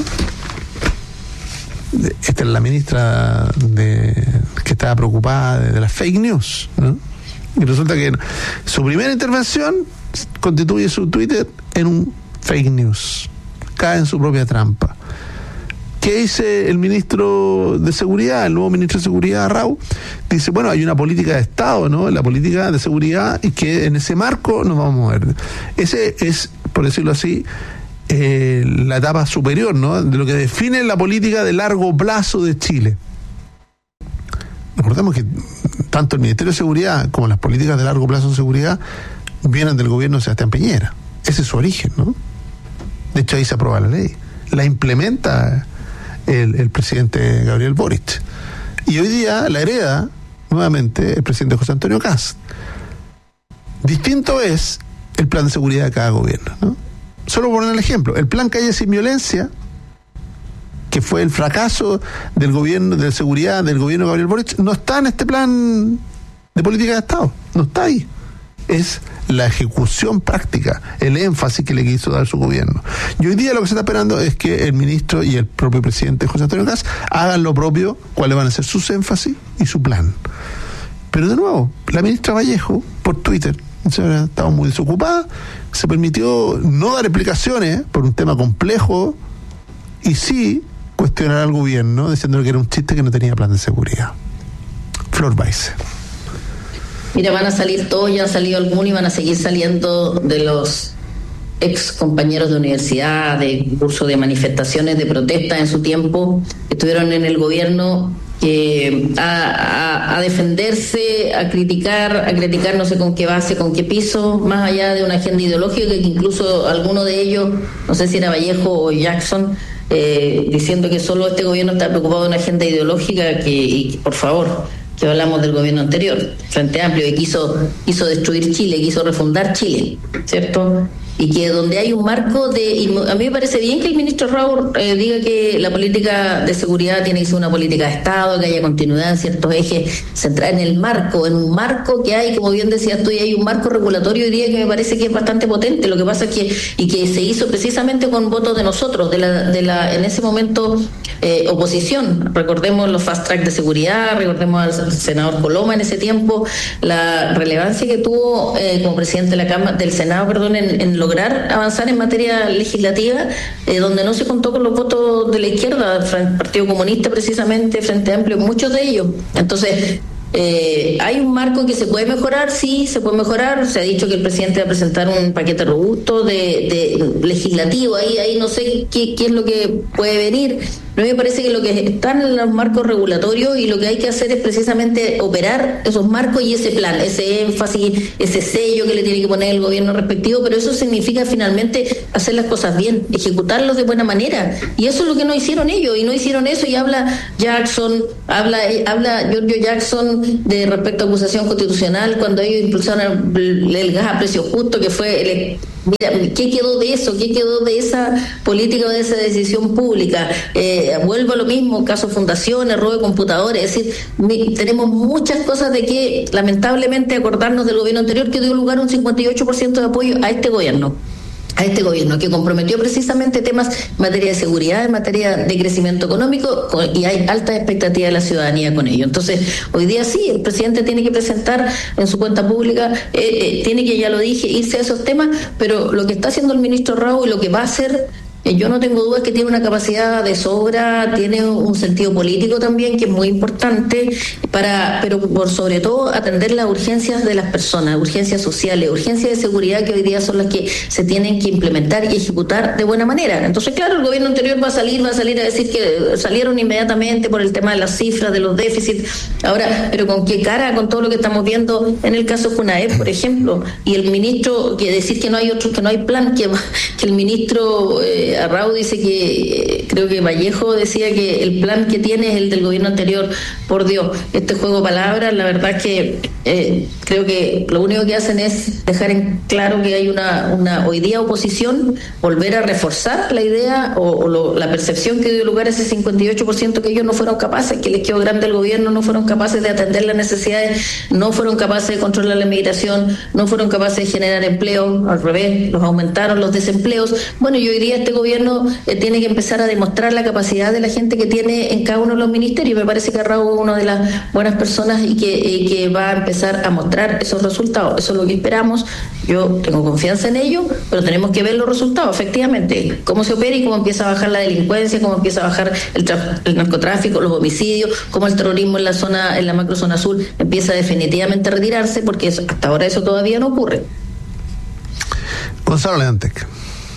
Esta es la ministra que estaba preocupada de las fake news, ¿no? Y resulta que su primera intervención constituye su Twitter en un fake news. Cae en su propia trampa. ¿Qué dice el ministro de Seguridad, el nuevo ministro de Seguridad, Rau? Dice, hay una política de Estado, ¿no? La política de seguridad, y que en ese marco nos vamos a mover. Ese es, por decirlo así, la etapa superior, ¿no? De lo que define la política de largo plazo de Chile. Recordemos que tanto el Ministerio de Seguridad como las políticas de largo plazo de seguridad vienen del gobierno de Sebastián Piñera. Ese es su origen, ¿no? De hecho, ahí se aprueba la ley. La implementa el presidente Gabriel Boric. Y hoy día la hereda nuevamente el presidente José Antonio Kast. Distinto es el plan de seguridad de cada gobierno, ¿no? Solo por poner el ejemplo, el plan Calle Sin Violencia, que fue el fracaso del gobierno de seguridad del gobierno de Gabriel Boric, no está en este plan de política de Estado, no está ahí. Es la ejecución práctica, el énfasis que le quiso dar su gobierno. Y hoy día lo que se está esperando es que el ministro y el propio presidente José Antonio Kast hagan lo propio, cuáles van a ser sus énfasis y su plan. Pero de nuevo, la ministra Vallejo, por Twitter, estaba muy desocupada, se permitió no dar explicaciones por un tema complejo y sí cuestionar al gobierno diciendo que era un chiste, que no tenía plan de seguridad. Flor Baise. Mira, van a salir todos, ya han salido algunos y van a seguir saliendo de los ex compañeros de universidad, de curso de manifestaciones, de protestas en su tiempo, estuvieron en el gobierno, a defenderse, a criticar no sé con qué base, con qué piso, más allá de una agenda ideológica, que incluso alguno de ellos, no sé si era Vallejo o Jackson, diciendo que solo este gobierno está preocupado de una agenda ideológica, y por favor, que hablamos del gobierno anterior, Frente Amplio, que quiso destruir Chile, quiso refundar Chile, ¿cierto? y que donde hay un marco y a mí me parece bien que el ministro Raúl diga que la política de seguridad tiene que ser una política de Estado, que haya continuidad en ciertos ejes centrales en un marco que hay, como bien decías tú, y hay un marco regulatorio hoy día que me parece que es bastante potente. Lo que pasa es que se hizo precisamente con votos de nosotros, de la en ese momento oposición. Recordemos los fast track de seguridad, recordemos al senador Coloma en ese tiempo, la relevancia que tuvo como presidente de la Cámara, del Senado, en lograr avanzar en materia legislativa, donde no se contó con los votos de la izquierda, Partido Comunista precisamente, Frente Amplio, muchos de ellos. Entonces, hay un marco que se puede mejorar, sí, se puede mejorar. Se ha dicho que el presidente va a presentar un paquete robusto de legislativo, ahí no sé qué es lo que puede venir. Pero a mí me parece que lo que están en los marcos regulatorios y lo que hay que hacer es precisamente operar esos marcos y ese plan, ese énfasis, ese sello que le tiene que poner el gobierno respectivo, pero eso significa finalmente hacer las cosas bien, ejecutarlos de buena manera, y eso es lo que no hicieron ellos, y no hicieron eso, y habla Giorgio Jackson de respecto a acusación constitucional cuando ellos impulsaron el gas a precio justo, que fue mira, ¿qué quedó de eso? ¿Qué quedó de esa política o de esa decisión pública? Vuelvo a lo mismo, caso fundaciones, robo de computadores, es decir, tenemos muchas cosas de que lamentablemente acordarnos del gobierno anterior, que dio lugar a un 58% de apoyo a este gobierno que comprometió precisamente temas en materia de seguridad, en materia de crecimiento económico, y hay altas expectativas de la ciudadanía con ello. Entonces, hoy día sí, el presidente tiene que presentar en su cuenta pública, tiene que, ya lo dije, irse a esos temas, pero lo que está haciendo el ministro Raúl y lo que va a hacer, yo no tengo dudas que tiene una capacidad de sobra, tiene un sentido político también que es muy importante, pero por sobre todo atender las urgencias de las personas, urgencias sociales, urgencias de seguridad, que hoy día son las que se tienen que implementar y ejecutar de buena manera. Entonces, claro, el gobierno anterior va a salir a decir que salieron inmediatamente por el tema de las cifras, de los déficits. Ahora, pero ¿con qué cara? Con todo lo que estamos viendo en el caso FUNAEP, por ejemplo, y el ministro, que decir que no hay otro, que no hay plan, que el ministro Arrau dice que, creo que Vallejo decía que el plan que tiene es el del gobierno anterior. Por Dios, este juego de palabras, la verdad es que creo que lo único que hacen es dejar en claro que hay una hoy día oposición, volver a reforzar la idea la percepción que dio lugar a ese 58% que ellos no fueron capaces, que les quedó grande el gobierno, no fueron capaces de atender las necesidades, no fueron capaces de controlar la migración, no fueron capaces de generar empleo, al revés, los aumentaron los desempleos. Bueno, y hoy día este gobierno tiene que empezar a demostrar la capacidad de la gente que tiene en cada uno de los ministerios. Me parece que Raúl es una de las buenas personas y que va a empezar a mostrar esos resultados. Eso es lo que esperamos. Yo tengo confianza en ello, pero tenemos que ver los resultados, efectivamente, cómo se opera y cómo empieza a bajar la delincuencia, cómo empieza a bajar el narcotráfico, los homicidios, cómo el terrorismo en la macrozona sur empieza definitivamente a retirarse, porque hasta ahora eso todavía no ocurre. Gonzalo Leantec.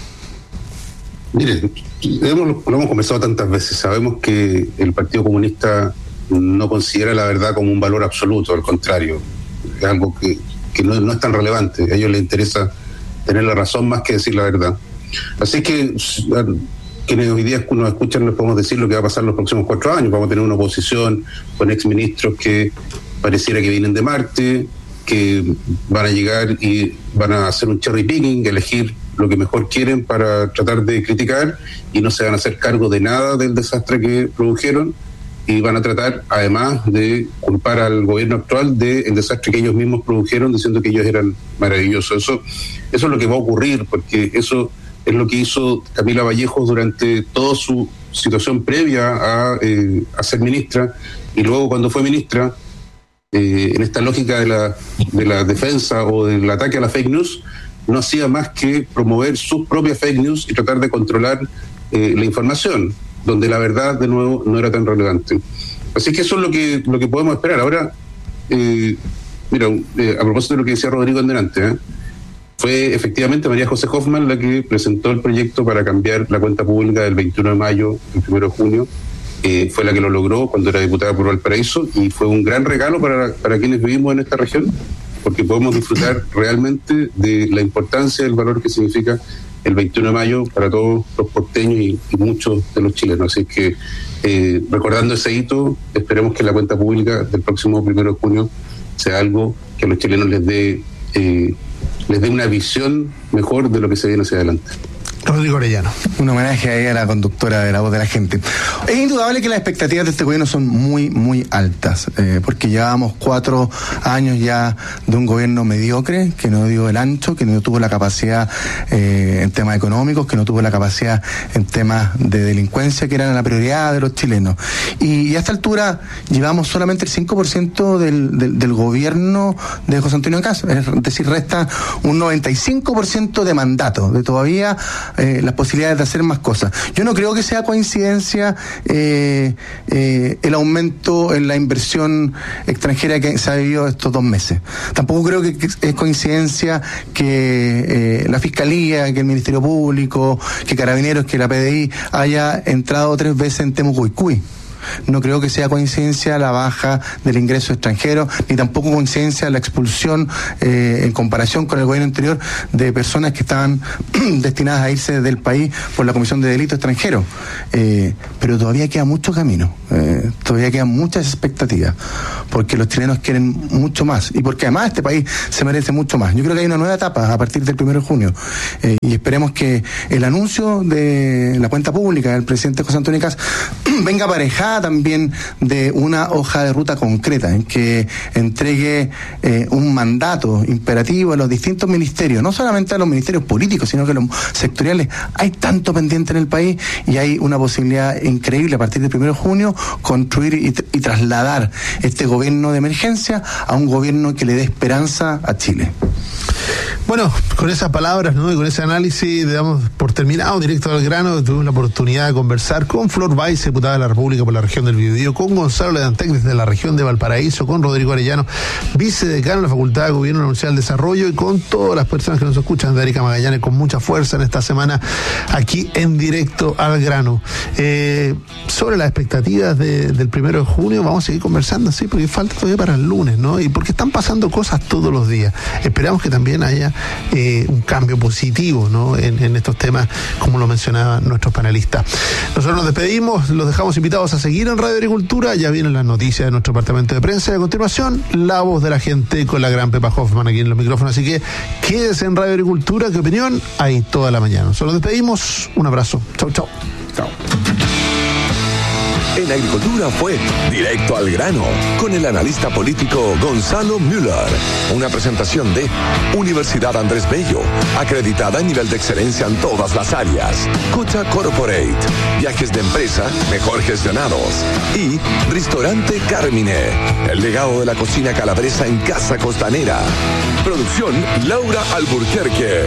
Mire, lo hemos conversado tantas veces, sabemos que el Partido Comunista no considera la verdad como un valor absoluto, al contrario, es algo que no es tan relevante. A ellos les interesa tener la razón más que decir la verdad. Así que quienes hoy día nos escuchan, les podemos decir lo que va a pasar en los próximos 4 años. Vamos a tener una oposición con exministros que pareciera que vienen de Marte, que van a llegar y van a hacer un cherry picking, elegir lo que mejor quieren para tratar de criticar, y no se van a hacer cargo de nada del desastre que produjeron, y van a tratar además de culpar al gobierno actual del desastre que ellos mismos produjeron, diciendo que ellos eran maravillosos. Eso es lo que va a ocurrir, porque eso es lo que hizo Camila Vallejo durante toda su situación previa a ser ministra, y luego cuando fue ministra, en esta lógica de la defensa o del ataque a la fake news, no hacía más que promover sus propias fake news y tratar de controlar la información, donde la verdad, de nuevo, no era tan relevante. Así que eso es lo que podemos esperar. Ahora, a propósito de lo que decía Rodrigo en delante, fue efectivamente María José Hoffman la que presentó el proyecto para cambiar la cuenta pública del 21 de mayo al 1 de junio. Fue la que lo logró cuando era diputada por Valparaíso, y fue un gran regalo para quienes vivimos en esta región, porque podemos disfrutar realmente de la importancia del valor que significa el 21 de mayo para todos los porteños y muchos de los chilenos. Así que, recordando ese hito, esperemos que la cuenta pública del próximo 1 de junio sea algo que a los chilenos les dé les dé una visión mejor de lo que se viene hacia adelante. Rodrigo Orellano. Un homenaje ahí a la conductora de La Voz de la Gente. Es indudable que las expectativas de este gobierno son muy, muy altas, porque llevábamos 4 años ya de un gobierno mediocre, que no dio el ancho, que no tuvo la capacidad en temas económicos, que no tuvo la capacidad en temas de delincuencia, que eran la prioridad de los chilenos. Y a esta altura llevamos solamente el 5% del gobierno de José Antonio Kast, es decir, resta un 95% de mandato, de todavía las posibilidades de hacer más cosas. Yo no creo que sea coincidencia el aumento en la inversión extranjera que se ha vivido estos 2 meses. Tampoco creo que es coincidencia que la Fiscalía, que el Ministerio Público, que Carabineros, que la PDI haya entrado 3 veces en Temucuicui. No creo que sea coincidencia la baja del ingreso extranjero, ni tampoco coincidencia la expulsión en comparación con el gobierno anterior de personas que estaban destinadas a irse del país por la comisión de delito extranjero. Pero todavía queda mucho camino, todavía quedan muchas expectativas, porque los chilenos quieren mucho más y porque además este país se merece mucho más. Yo creo que hay una nueva etapa a partir del 1 de junio y esperemos que el anuncio de la cuenta pública del presidente José Antonio Kast venga aparejada también de una hoja de ruta concreta en que entregue un mandato imperativo a los distintos ministerios, no solamente a los ministerios políticos, sino que a los sectoriales. Hay tanto pendiente en el país y hay una posibilidad increíble a partir del 1 de junio construir y trasladar este gobierno de emergencia a un gobierno que le dé esperanza a Chile. Bueno, con esas palabras, ¿no?, y con ese análisis damos por terminado Directo al Grano. Tuvimos la oportunidad de conversar con Flor Báez, diputada de la República por la región del Biobío, con Gonzalo Ledantec desde la región de Valparaíso, con Rodrigo Arellano, vicedecano de la Facultad de Gobierno de la Universidad del Desarrollo, y con todas las personas que nos escuchan, de Erika Magallanes, con mucha fuerza en esta semana aquí en Directo al Grano. Sobre las expectativas del 1 de junio vamos a seguir conversando, sí, porque falta todavía para el lunes, ¿no? Y porque están pasando cosas todos los días. Esperamos que también haya un cambio positivo, ¿no?, en estos temas, como lo mencionaban nuestros panelistas. Nosotros nos despedimos, los dejamos invitados a seguir en Radio Agricultura. Ya vienen las noticias de nuestro departamento de prensa y a continuación La Voz de la Gente con la gran Pepa Hoffman aquí en los micrófonos. Así que quédese en Radio Agricultura, que opinión hay toda la mañana. Nosotros nos despedimos, un abrazo, chau, chau. Chao. En Agricultura fue Directo al Grano con el analista político Gonzalo Müller. Una presentación de Universidad Andrés Bello, acreditada a nivel de excelencia en todas las áreas. Cucha Corporate, viajes de empresa mejor gestionados. Y Restaurante Carmine, el legado de la cocina calabresa en Casa Costanera. Producción Laura Alburquerque.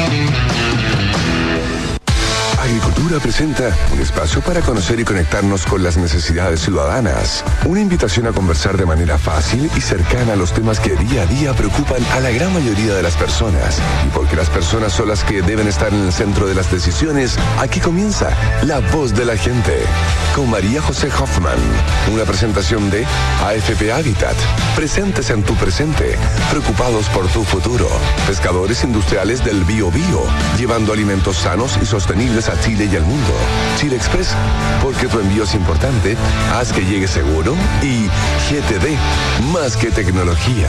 Agricultura presenta un espacio para conocer y conectarnos con las necesidades ciudadanas. Una invitación a conversar de manera fácil y cercana a los temas que día a día preocupan a la gran mayoría de las personas. Y porque las personas son las que deben estar en el centro de las decisiones, aquí comienza La Voz de la Gente. Con María José Hoffman. Una presentación de AFP Habitat. Presentes en tu presente. Preocupados por tu futuro. Pescadores industriales del Biobío. Llevando alimentos sanos y sostenibles a Chile y al mundo. Chile Express, porque tu envío es importante, haz que llegue seguro. Y GTD, más que tecnología.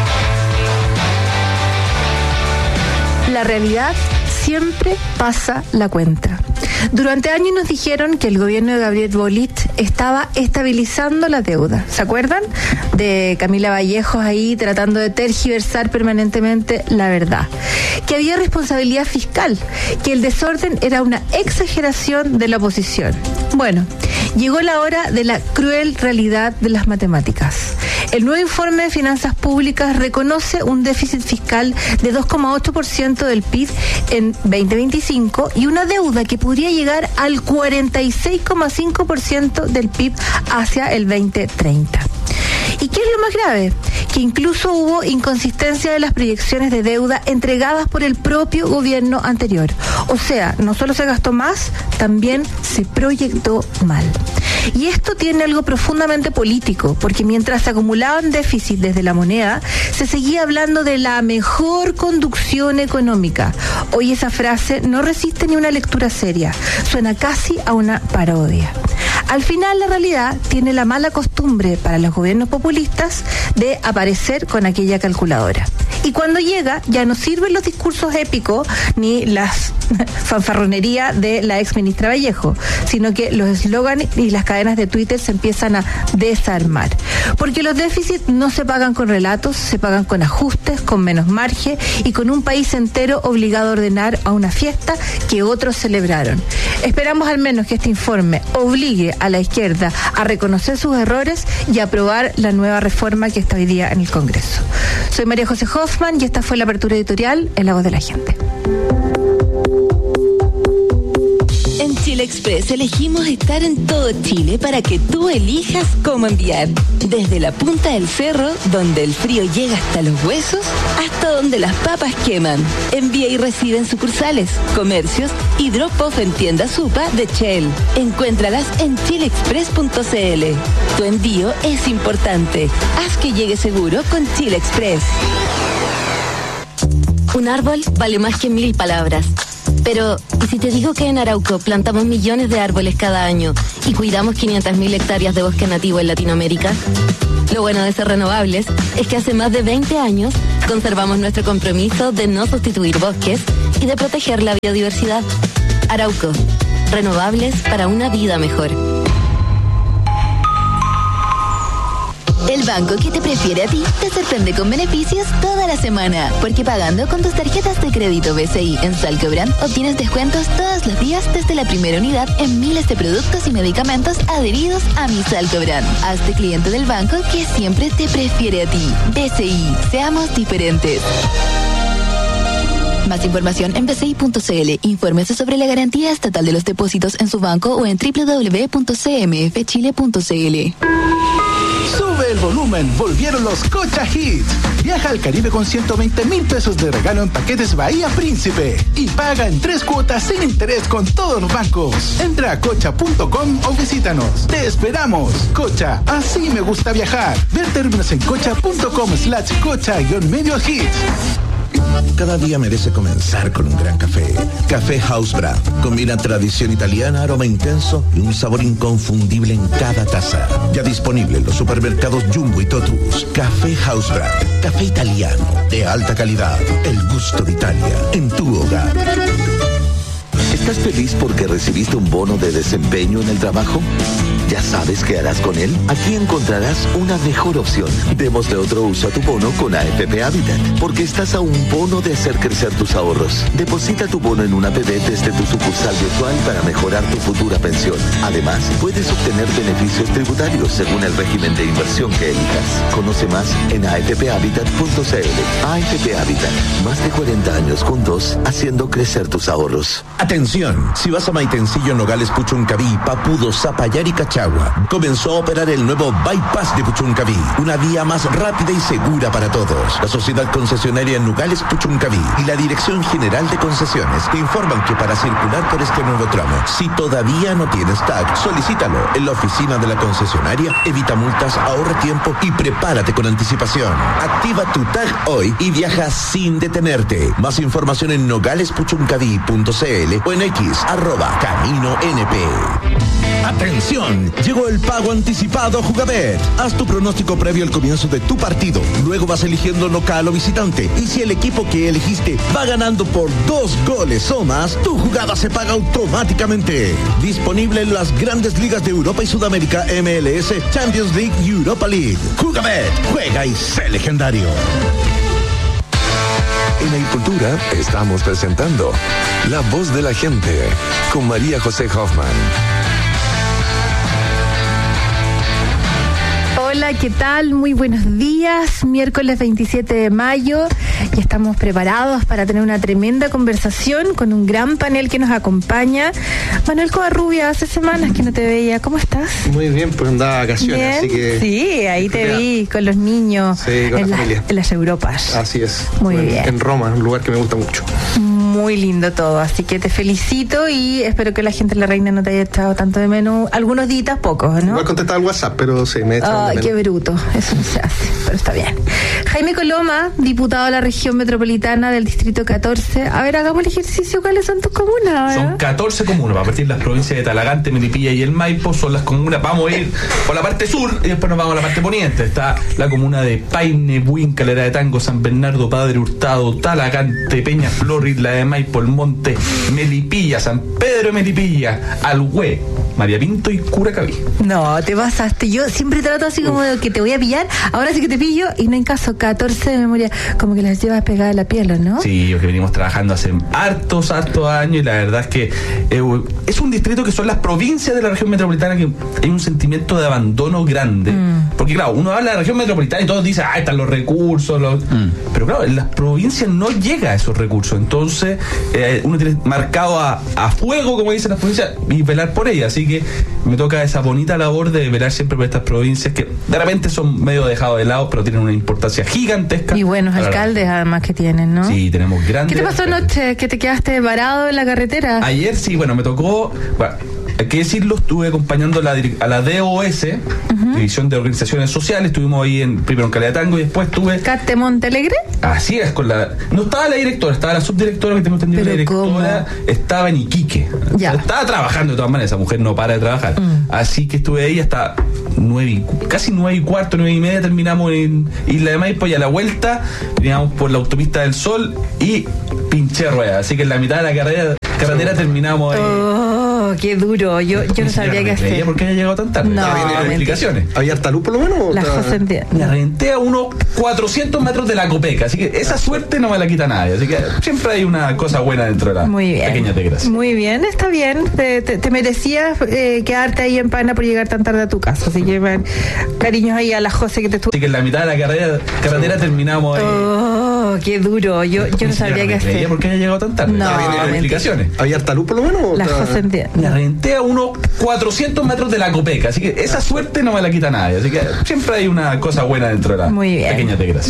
La realidad siempre pasa la cuenta. Durante años nos dijeron que el gobierno de Gabriel Boric estaba estabilizando la deuda. ¿Se acuerdan? De Camila Vallejos ahí tratando de tergiversar permanentemente la verdad. Que había responsabilidad fiscal, que el desorden era una exageración de la oposición. Bueno, llegó la hora de la cruel realidad de las matemáticas. El nuevo informe de finanzas públicas reconoce un déficit fiscal de 2,8% del PIB en 2025 y una deuda que podría llegar al 46,5% del PIB hacia el 2030. ¿Y qué es lo más grave? Que incluso hubo inconsistencia de las proyecciones de deuda entregadas por el propio gobierno anterior. O sea, no solo se gastó más, también se proyectó mal. Y esto tiene algo profundamente político, porque mientras se acumulaban déficits desde la moneda, se seguía hablando de la mejor conducción económica. Hoy esa frase no resiste ni una lectura seria, suena casi a una parodia. Al final, la realidad tiene la mala costumbre para los gobiernos populistas de aparecer con aquella calculadora. Y cuando llega, ya no sirven los discursos épicos ni las fanfarronería de la ex ministra Vallejo, sino que los eslóganes y las cadenas de Twitter se empiezan a desarmar. Porque los déficits no se pagan con relatos, se pagan con ajustes, con menos margen y con un país entero obligado a ordenar a una fiesta que otros celebraron. Esperamos al menos que este informe obligue a la izquierda a reconocer sus errores y a aprobar la nueva reforma que está hoy día en el Congreso. Soy María José Hoffman y esta fue la apertura editorial en La Voz de la Gente. En Chile Express elegimos estar en todo Chile para que tú elijas cómo enviar. Desde la punta del cerro, donde el frío llega hasta los huesos, hasta donde las papas queman. Envía y recibe en sucursales, comercios y drop-off en tiendas Supa de Shell. Encuéntralas en chileexpress.cl. Tu envío es importante. Haz que llegue seguro con Chile Express. Un árbol vale más que 1000 palabras. Pero, ¿y si te digo que en Arauco plantamos millones de árboles cada año y cuidamos 500.000 hectáreas de bosque nativo en Latinoamérica? Lo bueno de ser renovables es que hace más de 20 años conservamos nuestro compromiso de no sustituir bosques y de proteger la biodiversidad. Arauco, renovables para una vida mejor. El banco que te prefiere a ti te sorprende con beneficios toda la semana, porque pagando con tus tarjetas de crédito BCI en Salcobrand obtienes descuentos todos los días desde la primera unidad en miles de productos y medicamentos adheridos a Mi Salcobrand. Hazte cliente del banco que siempre te prefiere a ti. BCI, seamos diferentes. Más información en bci.cl. Infórmese sobre la garantía estatal de los depósitos en su banco o en www.cmfchile.cl. Sube el volumen, volvieron los Cocha Hits. Viaja al Caribe con 120,000 pesos de regalo en paquetes Bahía Príncipe y paga en 3 cuotas sin interés con todos los bancos. Entra a cocha.com o visítanos. Te esperamos. Cocha, así me gusta viajar. Ver términos en cocha.com/cocha-medio hits. Cada día merece comenzar con un gran café. Café House Brand. Combina tradición italiana, aroma intenso y un sabor inconfundible en cada taza. Ya disponible en los supermercados Jumbo y Totus. Café House Brand. Café italiano de alta calidad. El gusto de Italia en tu hogar. ¿Estás feliz porque recibiste un bono de desempeño en el trabajo? ¿Ya sabes qué harás con él? Aquí encontrarás una mejor opción. Démosle otro uso a tu bono con AFP Habitat, porque estás a un bono de hacer crecer tus ahorros. Deposita tu bono en una APB desde tu sucursal virtual para mejorar tu futura pensión. Además, puedes obtener beneficios tributarios según el régimen de inversión que elijas. Conoce más en afphabitat.cl. AFP Habitat, más de 40 años juntos haciendo crecer tus ahorros. Atención, si vas a Maitencillo, Nogales, Puchuncaví, Papudo, Zapallar y Cachagua, comenzó a operar el nuevo Bypass de Puchuncaví, una vía más rápida y segura para todos. La sociedad concesionaria Nogales Puchuncaví y la Dirección General de Concesiones te informan que para circular por este nuevo tramo, si todavía no tienes TAG, solicítalo en la oficina de la concesionaria, evita multas, ahorra tiempo y prepárate con anticipación. Activa tu TAG hoy y viaja sin detenerte. Más información en nogalespunchuncaví.cl o en X, @CaminoNP. Atención, llegó el pago anticipado Jugabet. Haz tu pronóstico previo al comienzo de tu partido. Luego vas eligiendo local o visitante. Y si el equipo que elegiste va ganando por 2 goles o más, tu jugada se paga automáticamente. Disponible en las grandes ligas de Europa y Sudamérica, MLS, Champions League y Europa League. Jugabet, juega y sé legendario. En Agricultura estamos presentando La Voz de la Gente con María José Hoffman. Hola, ¿qué tal? Muy buenos días. Miércoles 27 de mayo y estamos preparados para tener una tremenda conversación con un gran panel que nos acompaña. Manuel Covarrubia, hace semanas que no te veía. ¿Cómo estás? Muy bien, pues andaba de vacaciones, ¿Bien? Así que... Sí, ahí te vi con los niños. Sí, con la familia. En las Europas. Así es. Muy bien. En Roma, un lugar que me gusta mucho. muy lindo todo, así que te felicito y espero que la gente de La Reina no te haya echado tanto de menos. Algunos días pocos, ¿no? Igual contestar al WhatsApp, pero sí, me echan de menos. Qué bruto, eso no se hace, pero está bien. Jaime Coloma, diputado de la región metropolitana del distrito 14. A ver, hagamos el ejercicio, ¿cuáles son tus comunas? Son 14 comunas, a partir de las provincias de Talagante, Melipilla y El Maipo, son las comunas. Vamos a ir por la parte sur y después nos vamos a la parte poniente. Está la comuna de Paine, Buin, Calera de Tango, San Bernardo, Padre Hurtado, Talagante, Peñaflor, Isla de Maipo, El Monte, Melipilla, San Pedro de Melipilla, Alhué, María Pinto y Curacaví. No, te pasaste. Yo siempre trato así como de que te voy a pillar. Ahora sí que te pillo y no en caso 14 de memoria. Como que las llevas pegadas a la piel, ¿no? Sí, porque venimos trabajando hace hartos años y la verdad es que es un distrito que son las provincias de la región metropolitana que hay un sentimiento de abandono grande. Porque claro, uno habla de la región metropolitana y todos dicen, están los recursos. Pero claro, en las provincias no llega a esos recursos. Entonces, uno tiene marcado a fuego, como dicen las provincias, y velar por ellas. Así que me toca esa bonita labor de velar siempre por estas provincias que de repente son medio dejados de lado, pero tienen una importancia gigantesca. Y buenos alcaldes además que tienen, ¿no? Sí, tenemos grandes. ¿Qué te pasó anoche? ¿Que te quedaste varado en la carretera? Ayer sí, bueno, me tocó, hay que decirlo, estuve acompañando a la DOS, División de Organizaciones Sociales, estuvimos ahí primero en Calera de Tango y después estuve... ¿Cate Montalegre? Así es, no estaba la directora, estaba la subdirectora, que tengo entendido, la directora estaba en Iquique. Ya. Estaba trabajando de todas maneras, esa mujer no para de trabajar. Así que estuve ahí hasta casi 9:15, 9:30, terminamos en Isla de Maipo y a la vuelta veníamos por la autopista del Sol y pinché rueda. Así que en la mitad de la carretera terminamos ahí. Oh, qué duro. Yo no sabría qué hacer. ¿Por qué haya llegado tan tarde? No, explicaciones. ¿Había harta luz por lo menos? La José la renté a unos 400 metros de la Copeca, así que esa suerte no me la quita nadie. Así que siempre hay una cosa buena dentro de la pequeña desgracia. Muy bien, está bien. Te merecías quedarte ahí en Pana por llegar tan tarde a tu casa. Así que cariños ahí a la José que te estuvo. Así que en la mitad de la carretera terminamos ahí. Oh, qué duro. Yo no sabría qué hacer. ¿Por qué haya llegado tan tarde? No, explicaciones. ¿Había harta luz por lo menos? La José la renté a unos 400 metros de la Copeca, así que esa suerte no me la quita nadie. Así que siempre hay una cosa buena dentro de la pequeña desgracia.